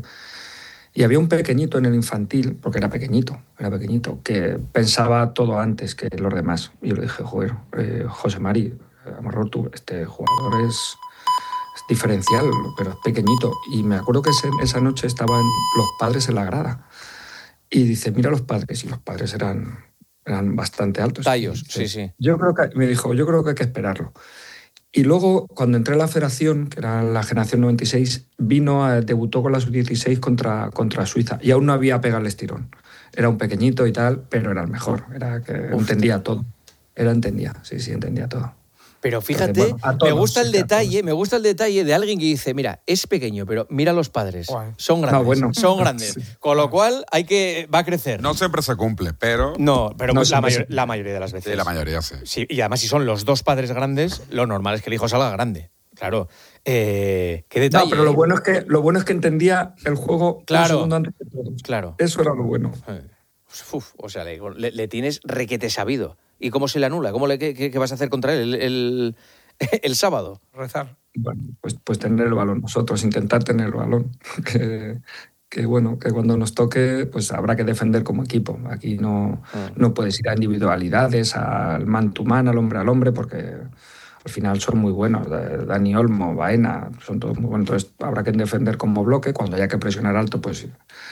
Y había un pequeñito en el infantil, porque era pequeñito, era pequeñito, que pensaba todo antes que los demás. Y yo le dije, joder, eh, José María Morrortu, este jugador es... es diferencial, pero es pequeñito. Y me acuerdo que ese, esa noche estaban los padres en la grada. Y dice, mira los padres. Y los padres eran, eran bastante altos. Tallos, sí, sí. Yo creo que, me dijo, yo creo que hay que esperarlo. Y luego, cuando entré a la federación, que era la generación noventa y seis, vino, a, debutó con la sub dieciséis contra, contra Suiza. Y aún no había pegado el estirón. Era un pequeñito y tal, pero era el mejor. Era que Uf. entendía todo. Era entendía, sí, sí, entendía todo. Pero fíjate, bueno, todos, me gusta el detalle, me gusta el detalle de alguien que dice, mira, es pequeño, pero mira los padres, wow. son grandes, no, bueno. son grandes. Sí. Con lo cual hay que va a crecer. No siempre se cumple, pero no, pero no la, mayor, la mayoría de las veces. Sí, la mayoría sí. sí. Y además si son los dos padres grandes, lo normal es que el hijo salga grande. Claro. Eh, qué detalle. No, pero lo bueno es que lo bueno es que entendía el juego claro. un segundo antes que todos. Claro. Eso era lo bueno. Uf, o sea, le, le, le tienes requete sabido. ¿Y cómo se le anula? ¿Cómo le, qué, qué vas a hacer contra él el, el, el sábado? Rezar. Bueno, pues, pues tener el balón nosotros, intentar tener el balón. Que, que bueno, que cuando nos toque, pues habrá que defender como equipo. Aquí no, ah. no puedes ir a individualidades, al man to man, al hombre al hombre, porque al final son muy buenos. Dani Olmo, Baena, son todos muy buenos. Entonces habrá que defender como bloque. Cuando haya que presionar alto, pues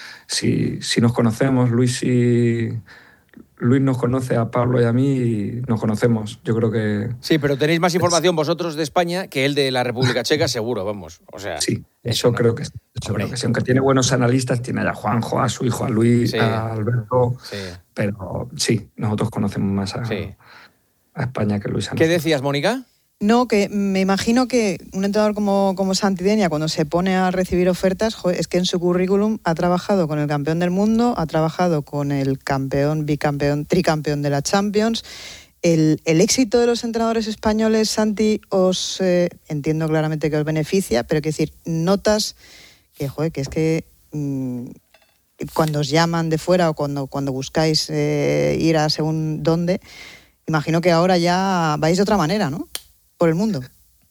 si, si nos conocemos, Luis y... Luis nos conoce a Pablo y a mí y nos conocemos. Yo creo que... Sí, pero tenéis más información vosotros de España que él de la República Checa, seguro, vamos. O sea, sí, eso, no. creo, que, eso creo que sí. Aunque tiene buenos analistas, tiene a Juanjo, a su hijo, a Luis, sí. a Alberto. Sí. Pero sí, nosotros conocemos más a, sí. a España que Luis. ¿Qué decías, Mónica? No, que me imagino que un entrenador como, como Santidenia, cuando se pone a recibir ofertas, joder, es que en su currículum ha trabajado con el campeón del mundo, ha trabajado con el campeón, bicampeón, tricampeón de la Champions. El, el éxito de los entrenadores españoles, Santi, os eh, entiendo claramente que os beneficia, pero quiero decir, notas que, joder, que es que mmm, cuando os llaman de fuera o cuando, cuando buscáis eh, ir a según dónde, imagino que ahora ya vais de otra manera, ¿no? Por el mundo.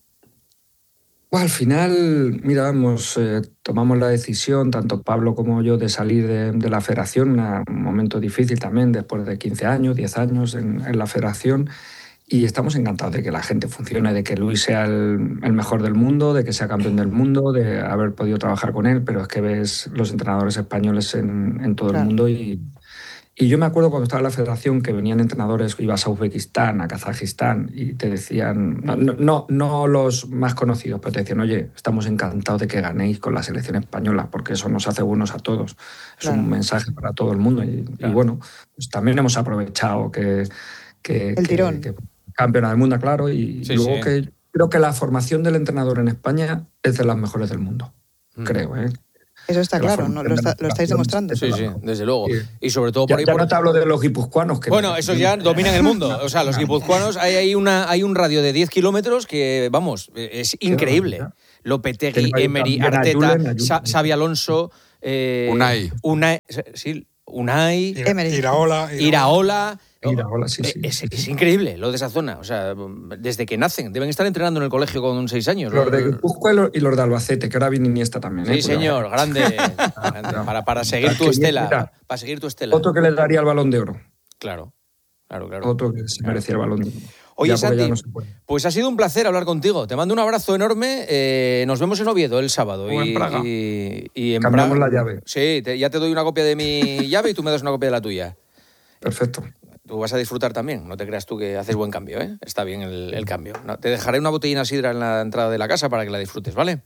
Bueno, al final, mira, vamos, eh, tomamos la decisión, tanto Pablo como yo, de salir de, de la federación, una, un momento difícil también, después de quince años, diez años en, en la federación, y estamos encantados de que la gente funcione, de que Luis sea el, el mejor del mundo, de que sea campeón del mundo, de haber podido trabajar con él, pero es que ves los entrenadores españoles en, en todo claro. el mundo y... Y yo me acuerdo cuando estaba en la federación que venían entrenadores, ibas a Uzbekistán, a Kazajistán, y te decían, no, no, no los más conocidos, pero te decían, oye, estamos encantados de que ganéis con la selección española, porque eso nos hace buenos a todos. Es claro. un mensaje para todo el mundo. Y, claro. y bueno, pues también hemos aprovechado que... que el tirón. Que, que campeona del mundo, claro, y sí, luego sí. que creo que la formación del entrenador en España es de las mejores del mundo, mm. creo, ¿eh? Eso está claro, ¿no? lo, está, lo estáis demostrando. Sí, sí, desde luego. Sí. Y sobre todo por ya, ahí... Ya por... no te hablo de los guipuzcoanos. Que bueno, esos ya dominan el mundo. O sea, los guipuzcoanos, hay, hay, una, hay un radio de diez kilómetros que, vamos, es increíble. Lopetegui, Emery, Arteta, Sa- Xabi Alonso... Eh, Unai. Unai, sí, Unai... Emery. Iraola. Iraola... Iraola, sí, sí, es, sí, sí. es increíble lo de esa zona. O sea, desde que nacen. Deben estar entrenando en el colegio con seis años. Los de Guipúzcoa y los de Albacete, que ahora viene Iniesta también. Sí, ¿eh? señor, grande. grande. Para, para seguir tu estela. Mira, para seguir tu estela. Otro que le daría el Balón de Oro. Claro, claro, claro. Otro que se merecía el Balón de Oro. Oye, Santi, no pues ha sido un placer hablar contigo. Te mando un abrazo enorme. Eh, nos vemos en Oviedo el sábado. O en Praga. Y, y en Cambiamos Praga. la llave. Sí, te, ya te doy una copia de mi llave y tú me das una copia de la tuya. Perfecto. Tú vas a disfrutar también, no te creas tú que haces buen cambio, ¿eh? Está bien el, el cambio. No, te dejaré una botellina sidra en la entrada de la casa para que la disfrutes, ¿vale?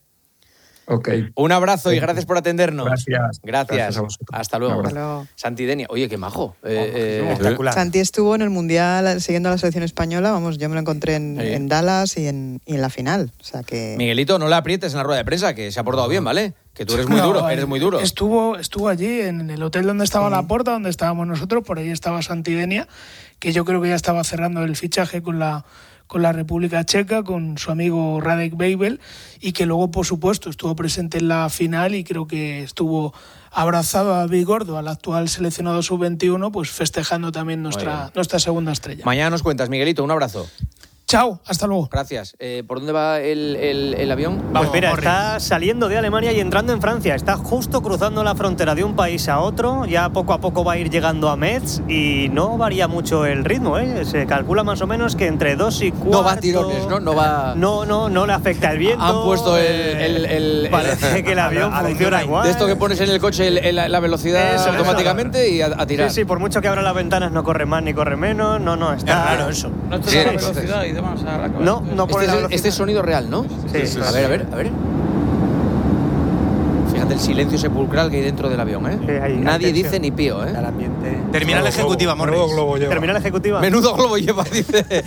Ok. Un abrazo y gracias por atendernos. Gracias. Gracias. Gracias a vosotros. Hasta luego. Hasta Santi Denia. Oye, qué majo. Oh, eh, eh, espectacular. Santi estuvo en el Mundial siguiendo a la selección española. Vamos, yo me lo encontré en, sí. en Dallas y en, y en la final. O sea que... Miguelito, no le aprietes en la rueda de prensa, que se ha portado bien, ¿vale? Que tú eres muy No, duro, eres muy duro. Estuvo, estuvo allí, en el hotel donde estaba la Porta, donde estábamos nosotros, por ahí estaba Santi Denia, que yo creo que ya estaba cerrando el fichaje con la, con la República Checa, con su amigo Radek Babel, y que luego, por supuesto, estuvo presente en la final y creo que estuvo abrazado a David Gordo, al actual seleccionado sub veintiuno, pues festejando también nuestra, nuestra segunda estrella. Mañana nos cuentas, Miguelito, un abrazo. Chao, hasta luego. Gracias. Eh, ¿Por dónde va el, el, el avión? Pues mira, está saliendo de Alemania y entrando en Francia. Está justo cruzando la frontera de un país a otro. Ya poco a poco va a ir llegando a Metz y no varía mucho el ritmo, ¿eh? Se calcula más o menos que entre dos y cuatro... No va a tirones, ¿no? No va... No, no, no le afecta el viento. Han puesto el... el, el Parece que el avión funciona igual. De esto que pones en el coche el, el, la velocidad eso, automáticamente eso. Y a, a tirar. Sí, sí, por mucho que abra las ventanas no corre más ni corre menos. No, no, está... Es raro eso. No te da la velocidad y demás a la No, no pone este, la es, este es sonido real, ¿no? Sí, sí, a ver, a ver, a ver. Fíjate el silencio sepulcral que hay dentro del avión, ¿eh? Sí, hay, Nadie hay dice ni pío, ¿eh? Terminal ejecutiva, Morris. Menudo globo lleva. Terminal ejecutiva. Menudo globo lleva, dice.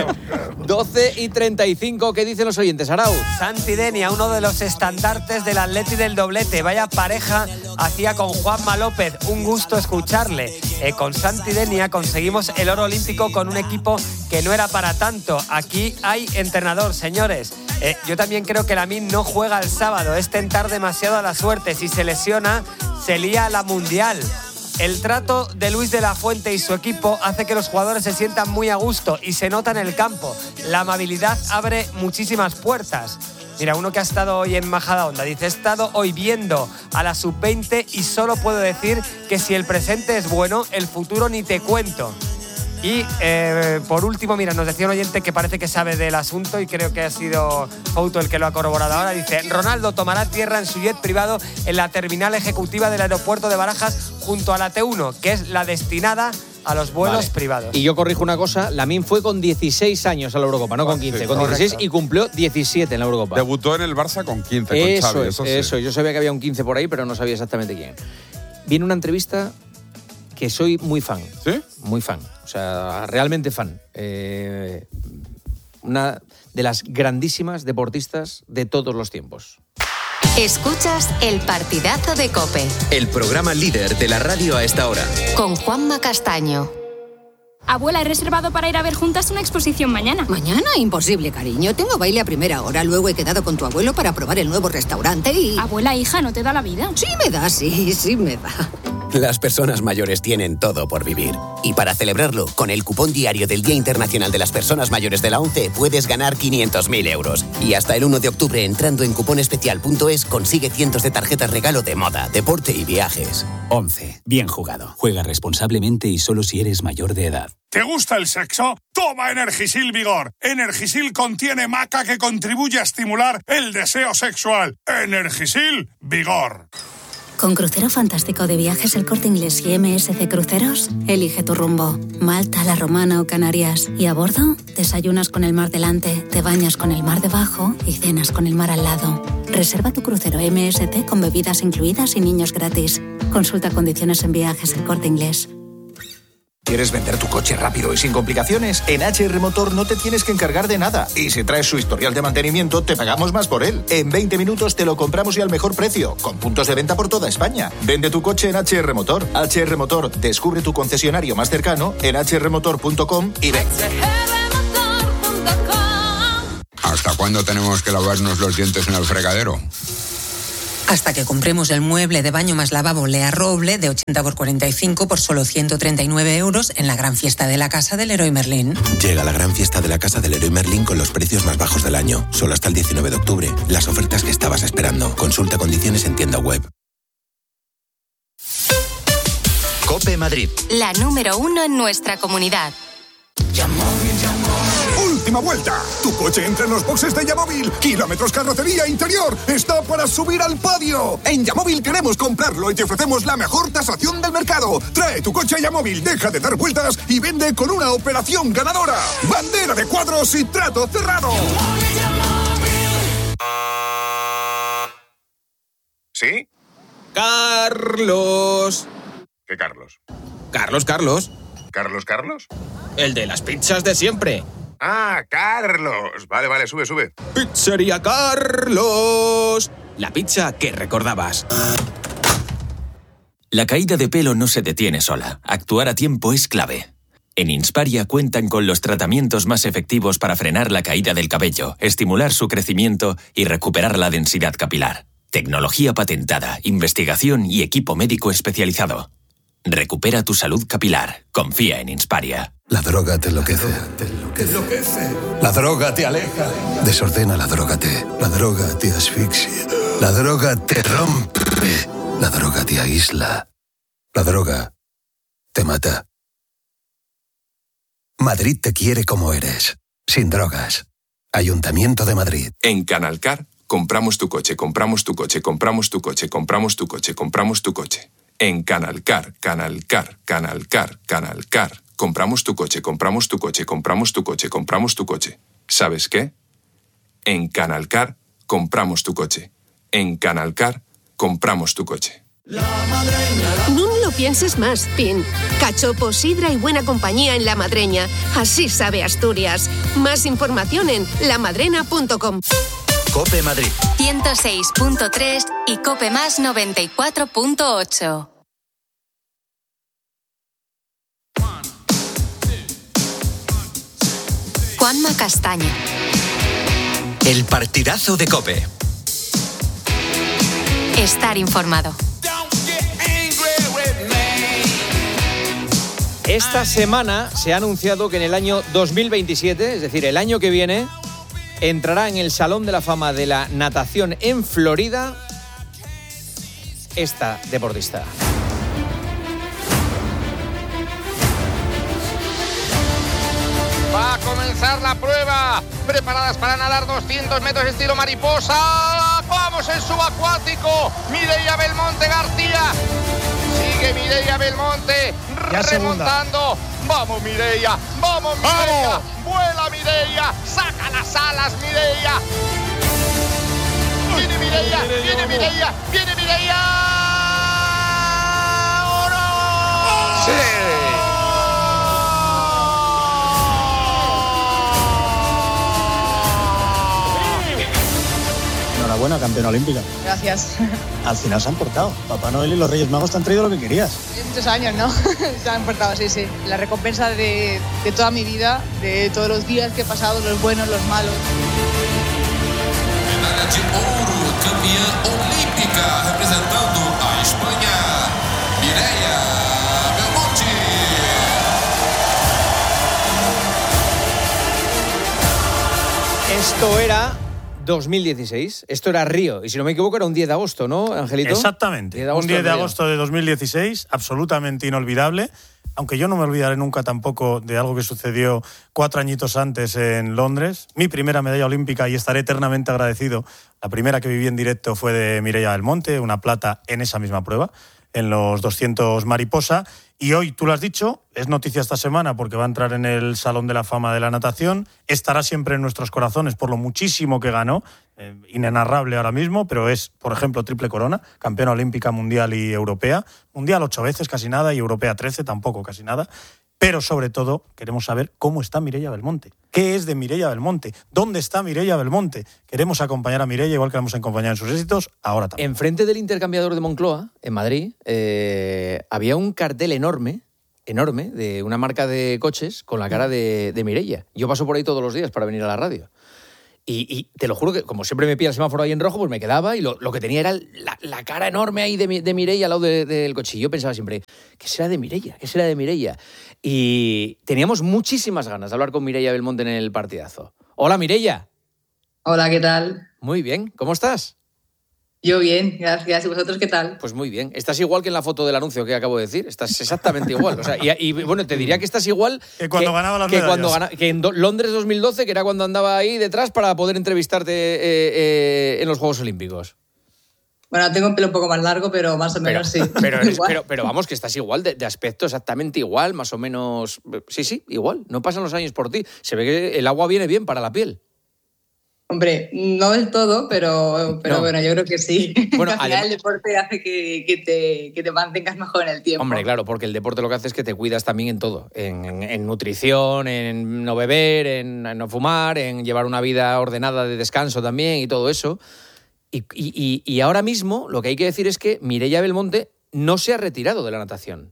doce y treinta y cinco, ¿qué dicen los oyentes, Arau? Santi Denia, uno de los estandartes del Atleti del doblete. Vaya pareja hacía con Juanma López. Un gusto escucharle. Eh, con Santi Denia conseguimos el oro olímpico con un equipo que no era para tanto. Aquí hay entrenador, señores. Eh, yo también creo que Lamine no juega el sábado. Es tentar demasiado a la suerte. Si se lesiona, se lía a la Mundial. El trato de Luis de la Fuente y su equipo hace que los jugadores se sientan muy a gusto y se nota en el campo. La amabilidad abre muchísimas puertas. Mira, uno que ha estado hoy en Majadahonda dice: he estado hoy viendo a la sub veinte y solo puedo decir que si el presente es bueno, el futuro ni te cuento. Y eh, por último, mira, nos decía un oyente que parece que sabe del asunto y creo que ha sido Fouto el que lo ha corroborado ahora. Dice: Ronaldo tomará tierra en su jet privado en la terminal ejecutiva del aeropuerto de Barajas junto a la T uno, que es la destinada a los vuelos vale. privados. Y yo corrijo una cosa, Lamine fue con dieciséis años a la Eurocopa, no con quince, sí, con dieciséis correcto. Y cumplió diecisiete en la Eurocopa. Debutó en el Barça con quince, eso con Xavi, es, eso sí. Eso, yo sabía que había un quince por ahí, pero no sabía exactamente quién. Viene una entrevista que soy muy fan. ¿Sí? Muy fan. O sea, realmente fan. Eh, una de las grandísimas deportistas de todos los tiempos. Escuchas El Partidazo de COPE. El programa líder de la radio a esta hora. Con Juanma Castaño. Abuela, he reservado para ir a ver juntas una exposición mañana. ¿Mañana? Imposible, cariño. Tengo baile a primera hora. Luego he quedado con tu abuelo para probar el nuevo restaurante y... Abuela, hija, ¿no te da la vida? Sí me da, sí, sí me da. Las personas mayores tienen todo por vivir. Y para celebrarlo, con el cupón diario del Día Internacional de las Personas Mayores de la ONCE puedes ganar quinientos mil euros. Y hasta el uno de octubre, entrando en cuponespecial punto es, consigue cientos de tarjetas regalo de moda, deporte y viajes. ONCE. Bien jugado. Juega responsablemente y solo si eres mayor de edad. ¿Te gusta el sexo? Toma Energisil Vigor. Energisil contiene maca que contribuye a estimular el deseo sexual. Energisil Vigor. Con Crucero Fantástico de Viajes El Corte Inglés y M S C Cruceros, elige tu rumbo. Malta, La Romana o Canarias. Y a bordo, desayunas con el mar delante, te bañas con el mar debajo y cenas con el mar al lado. Reserva tu crucero M S C con bebidas incluidas y niños gratis. Consulta condiciones en Viajes El Corte Inglés. ¿Quieres vender tu coche rápido y sin complicaciones? En H R Motor no te tienes que encargar de nada. Y si traes su historial de mantenimiento, te pagamos más por él. En veinte minutos te lo compramos y al mejor precio, con puntos de venta por toda España. Vende tu coche en H R Motor. H R Motor, descubre tu concesionario más cercano en h r motor punto com y ven. ¿Hasta cuándo tenemos que lavarnos los dientes en el fregadero? Hasta que compremos el mueble de baño más lavabo Lea Roble de ochenta por cuarenta y cinco por solo ciento treinta y nueve euros en la gran fiesta de la casa del Leroy Merlin. Llega la gran fiesta de la casa del Leroy Merlin con los precios más bajos del año. Solo hasta el diecinueve de octubre. Las ofertas que estabas esperando. Consulta condiciones en tienda web. COPE Madrid. La número uno en nuestra comunidad. ¡Última vuelta! Tu coche entra en los boxes de Yamóvil. Kilómetros carrocería interior. Está para subir al podio. En Yamóvil queremos comprarlo y te ofrecemos la mejor tasación del mercado. Trae tu coche a Yamóvil, deja de dar vueltas y vende con una operación ganadora. Bandera de cuadros y trato cerrado. ¿Sí? Carlos. ¿Qué Carlos? Carlos, Carlos. ¿Carlos, Carlos? El de las pizzas de siempre. Ah, Carlos. Vale, vale, sube, sube. Pizzería Carlos. La pizza que recordabas. La caída de pelo no se detiene sola. Actuar a tiempo es clave. En Insparia cuentan con los tratamientos más efectivos para frenar la caída del cabello, estimular su crecimiento y recuperar la densidad capilar. Tecnología patentada, investigación y equipo médico especializado. Recupera tu salud capilar. Confía en Insparia. La droga te enloquece. Te enloquece. La droga te aleja. Desordena la droga te. La droga te asfixia. La droga te rompe. La droga te aísla. La droga te mata. Madrid te quiere como eres. Sin drogas. Ayuntamiento de Madrid. En Canalcar, compramos tu coche, compramos tu coche, compramos tu coche, compramos tu coche, compramos tu coche. En Canalcar, Canalcar, Canalcar, Canalcar. Compramos tu coche, compramos tu coche, compramos tu coche, compramos tu coche. ¿Sabes qué? En Canalcar, compramos tu coche. En Canalcar, compramos tu coche. No lo pienses más, Pin. Cachopo, sidra y buena compañía en La Madreña. Así sabe Asturias. Más información en lamadrena punto com. COPE Madrid. ciento seis punto tres y Cope Más noventa y cuatro punto ocho. Juanma Castaño. El partidazo de COPE. Estar informado. Esta semana se ha anunciado que en el año dos mil veintisiete, es decir, el año que viene, entrará en el Salón de la Fama de la Natación en Florida esta deportista. Va a comenzar la prueba. Preparadas para nadar doscientos metros estilo mariposa. ¡Vamos en subacuático! Mireia Belmonte García. Sigue Mireia Belmonte ya remontando. Segunda. ¡Vamos, Mireia! ¡Vamos, Mireia! ¡Vamos! ¡Vuela, Mireia! ¡Saca las alas, Mireia! ¡Viene Mireia! ¡Viene Mireia! ¡Viene Mireia! ¡Oro! ¡Sí! Enhorabuena, campeona olímpica. Gracias. Al final se han portado. Papá Noel y los Reyes Magos te han traído lo que querías. Muchos años, ¿no? Se han portado, sí, sí. La recompensa de, de toda mi vida, de todos los días que he pasado, los buenos, los malos. Medalha de ouro, campeã olímpica, representando a Espanha, Mireia Belmonte. Esto era dos mil dieciséis. Esto era Río. Y si no me equivoco, era un diez de agosto, ¿no, Angelito? Exactamente. diez de un diez de Río. agosto de dos mil dieciséis, absolutamente inolvidable. Aunque yo no me olvidaré nunca tampoco de algo que sucedió cuatro añitos antes en Londres. Mi primera medalla olímpica, y estaré eternamente agradecido. La primera que viví en directo fue de Mireia Belmonte, una plata en esa misma prueba, en los doscientos mariposa. Y hoy, tú lo has dicho, es noticia esta semana porque va a entrar en el Salón de la Fama de la Natación. Estará siempre en nuestros corazones por lo muchísimo que ganó. Eh, inenarrable ahora mismo, pero es, por ejemplo, triple corona, campeona olímpica, mundial y europea. Mundial ocho veces, casi nada, y europea trece, tampoco, casi nada. Pero sobre todo queremos saber cómo está Mireia Belmonte. ¿Qué es de Mireia Belmonte? ¿Dónde está Mireia Belmonte? Queremos acompañar a Mireia, igual que la hemos acompañado en sus éxitos, ahora también. Enfrente del intercambiador de Moncloa, en Madrid, eh, había un cartel enorme, enorme, de una marca de coches con la cara de, de Mireia. Yo paso por ahí todos los días para venir a la radio. Y, y te lo juro que, como siempre me pilla el semáforo ahí en rojo, pues me quedaba y lo, lo que tenía era la, la cara enorme ahí de, de Mireia al lado de, del coche. Y yo pensaba siempre, ¿qué será de Mireia? ¿Qué será de Mireia? Y teníamos muchísimas ganas de hablar con Mireia Belmonte en el partidazo. Hola, Mireia. Hola, ¿qué tal? Muy bien, ¿cómo estás? Yo bien, gracias. ¿Y vosotros qué tal? Pues muy bien. Estás igual que en la foto del anuncio que acabo de decir. Estás exactamente igual. O sea, y, y bueno, te diría que estás igual que cuando que, ganaba las que, medallas. cuando gana, que en do, Londres dos mil doce, que era cuando andaba ahí detrás para poder entrevistarte eh, eh, en los Juegos Olímpicos. Bueno, tengo un pelo un poco más largo, pero más o menos pero, sí. Pero, eres, pero, pero vamos, que estás igual, de, de aspecto exactamente igual, más o menos. Sí, sí, igual. No pasan los años por ti. Se ve que el agua viene bien para la piel. Hombre, no del todo, pero, pero no. Bueno, yo creo que sí. Bueno, al final adem- el deporte hace que, que, te, que te mantengas mejor en el tiempo. Hombre, claro, porque el deporte lo que hace es que te cuidas también en todo. En, en, en nutrición, en no beber, en, en no fumar, en llevar una vida ordenada de descanso también y todo eso. Y, y, y ahora mismo lo que hay que decir es que Mireia Belmonte no se ha retirado de la natación.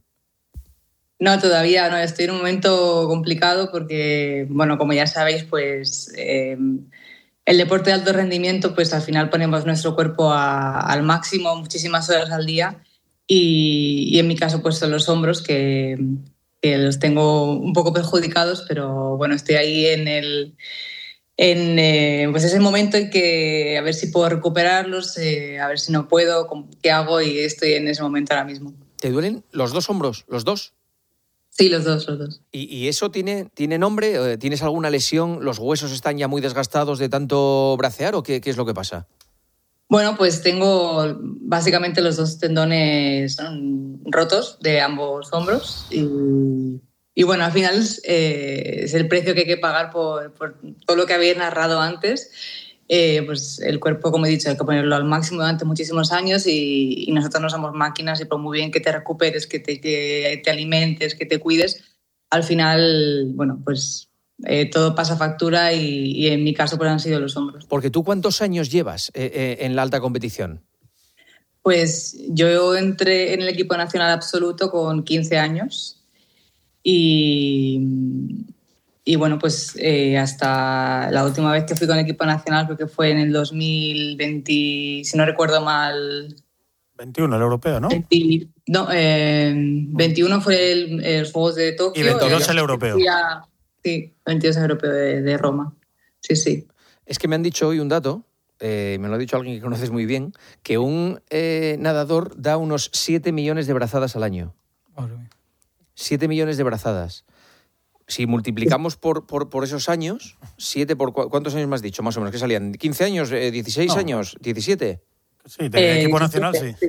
No, todavía no. Estoy en un momento complicado porque, bueno, como ya sabéis, pues... Eh, el deporte de alto rendimiento, pues al final ponemos nuestro cuerpo a, al máximo muchísimas horas al día y, y en mi caso pues son los hombros que, que los tengo un poco perjudicados, pero bueno, estoy ahí en el en eh, pues ese momento en que a ver si puedo recuperarlos, eh, a ver si no puedo, qué hago, y estoy en ese momento ahora mismo. ¿Te duelen los dos hombros, los dos? Sí, los dos, los dos. ¿Y, y eso tiene, tiene nombre? ¿Tienes alguna lesión? ¿Los huesos están ya muy desgastados de tanto bracear o qué, qué es lo que pasa? Bueno, pues tengo básicamente los dos tendones ¿no? rotos de ambos hombros y, y bueno, al final eh, es el precio que hay que pagar por, por todo lo que había narrado antes. Eh, pues el cuerpo, como he dicho, hay que ponerlo al máximo durante muchísimos años y, y nosotros no somos máquinas y por muy bien que te recuperes, que te, que te alimentes, que te cuides, al final, bueno, pues eh, todo pasa factura y, y en mi caso pues han sido los hombros. Porque tú, ¿cuántos años llevas eh, eh, en la alta competición? Pues yo entré en el equipo nacional absoluto con quince años y... Y bueno, pues eh, hasta la última vez que fui con el equipo nacional, creo que fue en el dos mil veinte, si no recuerdo mal... veintiuno, el europeo, ¿no? veinte, no, eh, veintiuno fue el, el Juegos de Tokio. Y veintidós el, el europeo. A, sí, veintidós el europeo de, de Roma. Sí, sí. Es que me han dicho hoy un dato, eh, me lo ha dicho alguien que conoces muy bien, que un eh, nadador da unos siete millones de brazadas al año. siete millones de brazadas. Si multiplicamos por, por, por esos años, siete por ¿cuántos años me has dicho? Más o menos, ¿qué salían? ¿quince años? Eh, ¿dieciséis no. años? ¿diecisiete? Sí, de eh, equipo nacional, sí.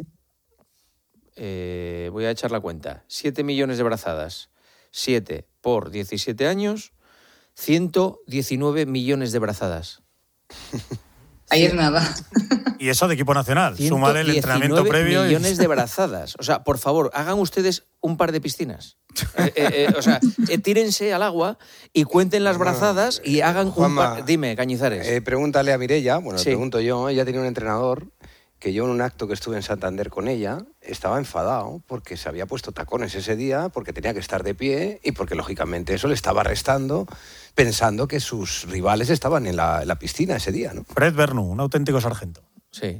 Eh, voy a echar la cuenta. siete millones de brazadas. siete por diecisiete años, ciento diecinueve millones de brazadas. Ahí es nada. Y eso de equipo nacional. Sumar el entrenamiento previo. millones y... de brazadas. O sea, por favor, hagan ustedes un par de piscinas. Eh, eh, eh, o sea, eh, tírense al agua y cuenten las brazadas y hagan Juanma, un par... Dime, Cañizares. Eh, pregúntale a Mireia, bueno, sí. le pregunto yo, ella tenía un entrenador que yo en un acto que estuve en Santander con ella estaba enfadado porque se había puesto tacones ese día, porque tenía que estar de pie y porque lógicamente eso le estaba restando, pensando que sus rivales estaban en la, en la piscina ese día, ¿no? Fred Bernu, un auténtico sargento. Sí.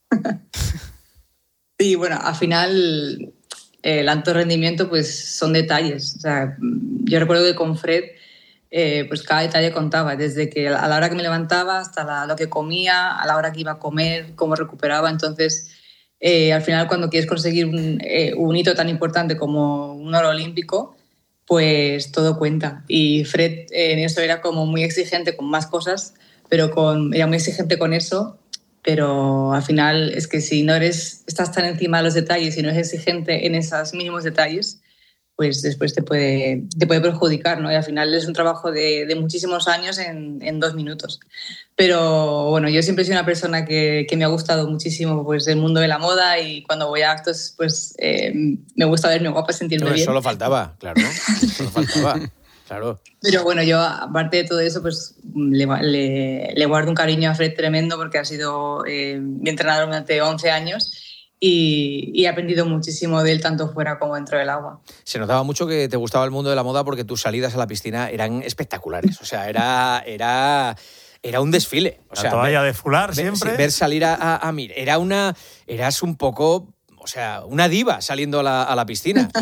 Sí, bueno, al final el alto rendimiento pues son detalles. O sea, yo recuerdo que con Fred eh, pues cada detalle contaba, desde que a la hora que me levantaba hasta la, lo que comía, a la hora que iba a comer, cómo recuperaba. Entonces, eh, al final cuando quieres conseguir un, eh, un hito tan importante como un oro olímpico, pues todo cuenta. Y Fred eh, en eso era como muy exigente con más cosas, pero con, era muy exigente con eso. Pero al final es que si no eres, estás tan encima de los detalles y no eres exigente en esos mínimos detalles, pues después te puede, te puede perjudicar, ¿no? Y al final es un trabajo de, de muchísimos años en, en dos minutos. Pero bueno, yo siempre he sido una persona que, que me ha gustado muchísimo pues, el mundo de la moda y cuando voy a actos pues eh, me gusta verme guapa, sentirme no, bien. Solo faltaba, claro, solo faltaba, claro. Pero bueno, yo aparte de todo eso pues le, le, le guardo un cariño a Fred tremendo porque ha sido eh, mi entrenador durante once años. Y, y he aprendido muchísimo de él, tanto fuera como dentro del agua. Se notaba mucho que te gustaba el mundo de la moda porque tus salidas a la piscina eran espectaculares. O sea, era, era, era un desfile. O la sea, toalla ver, de fular ver, siempre. Sí, ver salir a, a, a Mir. Era una, eras un poco... O sea, una diva saliendo a la, a la piscina.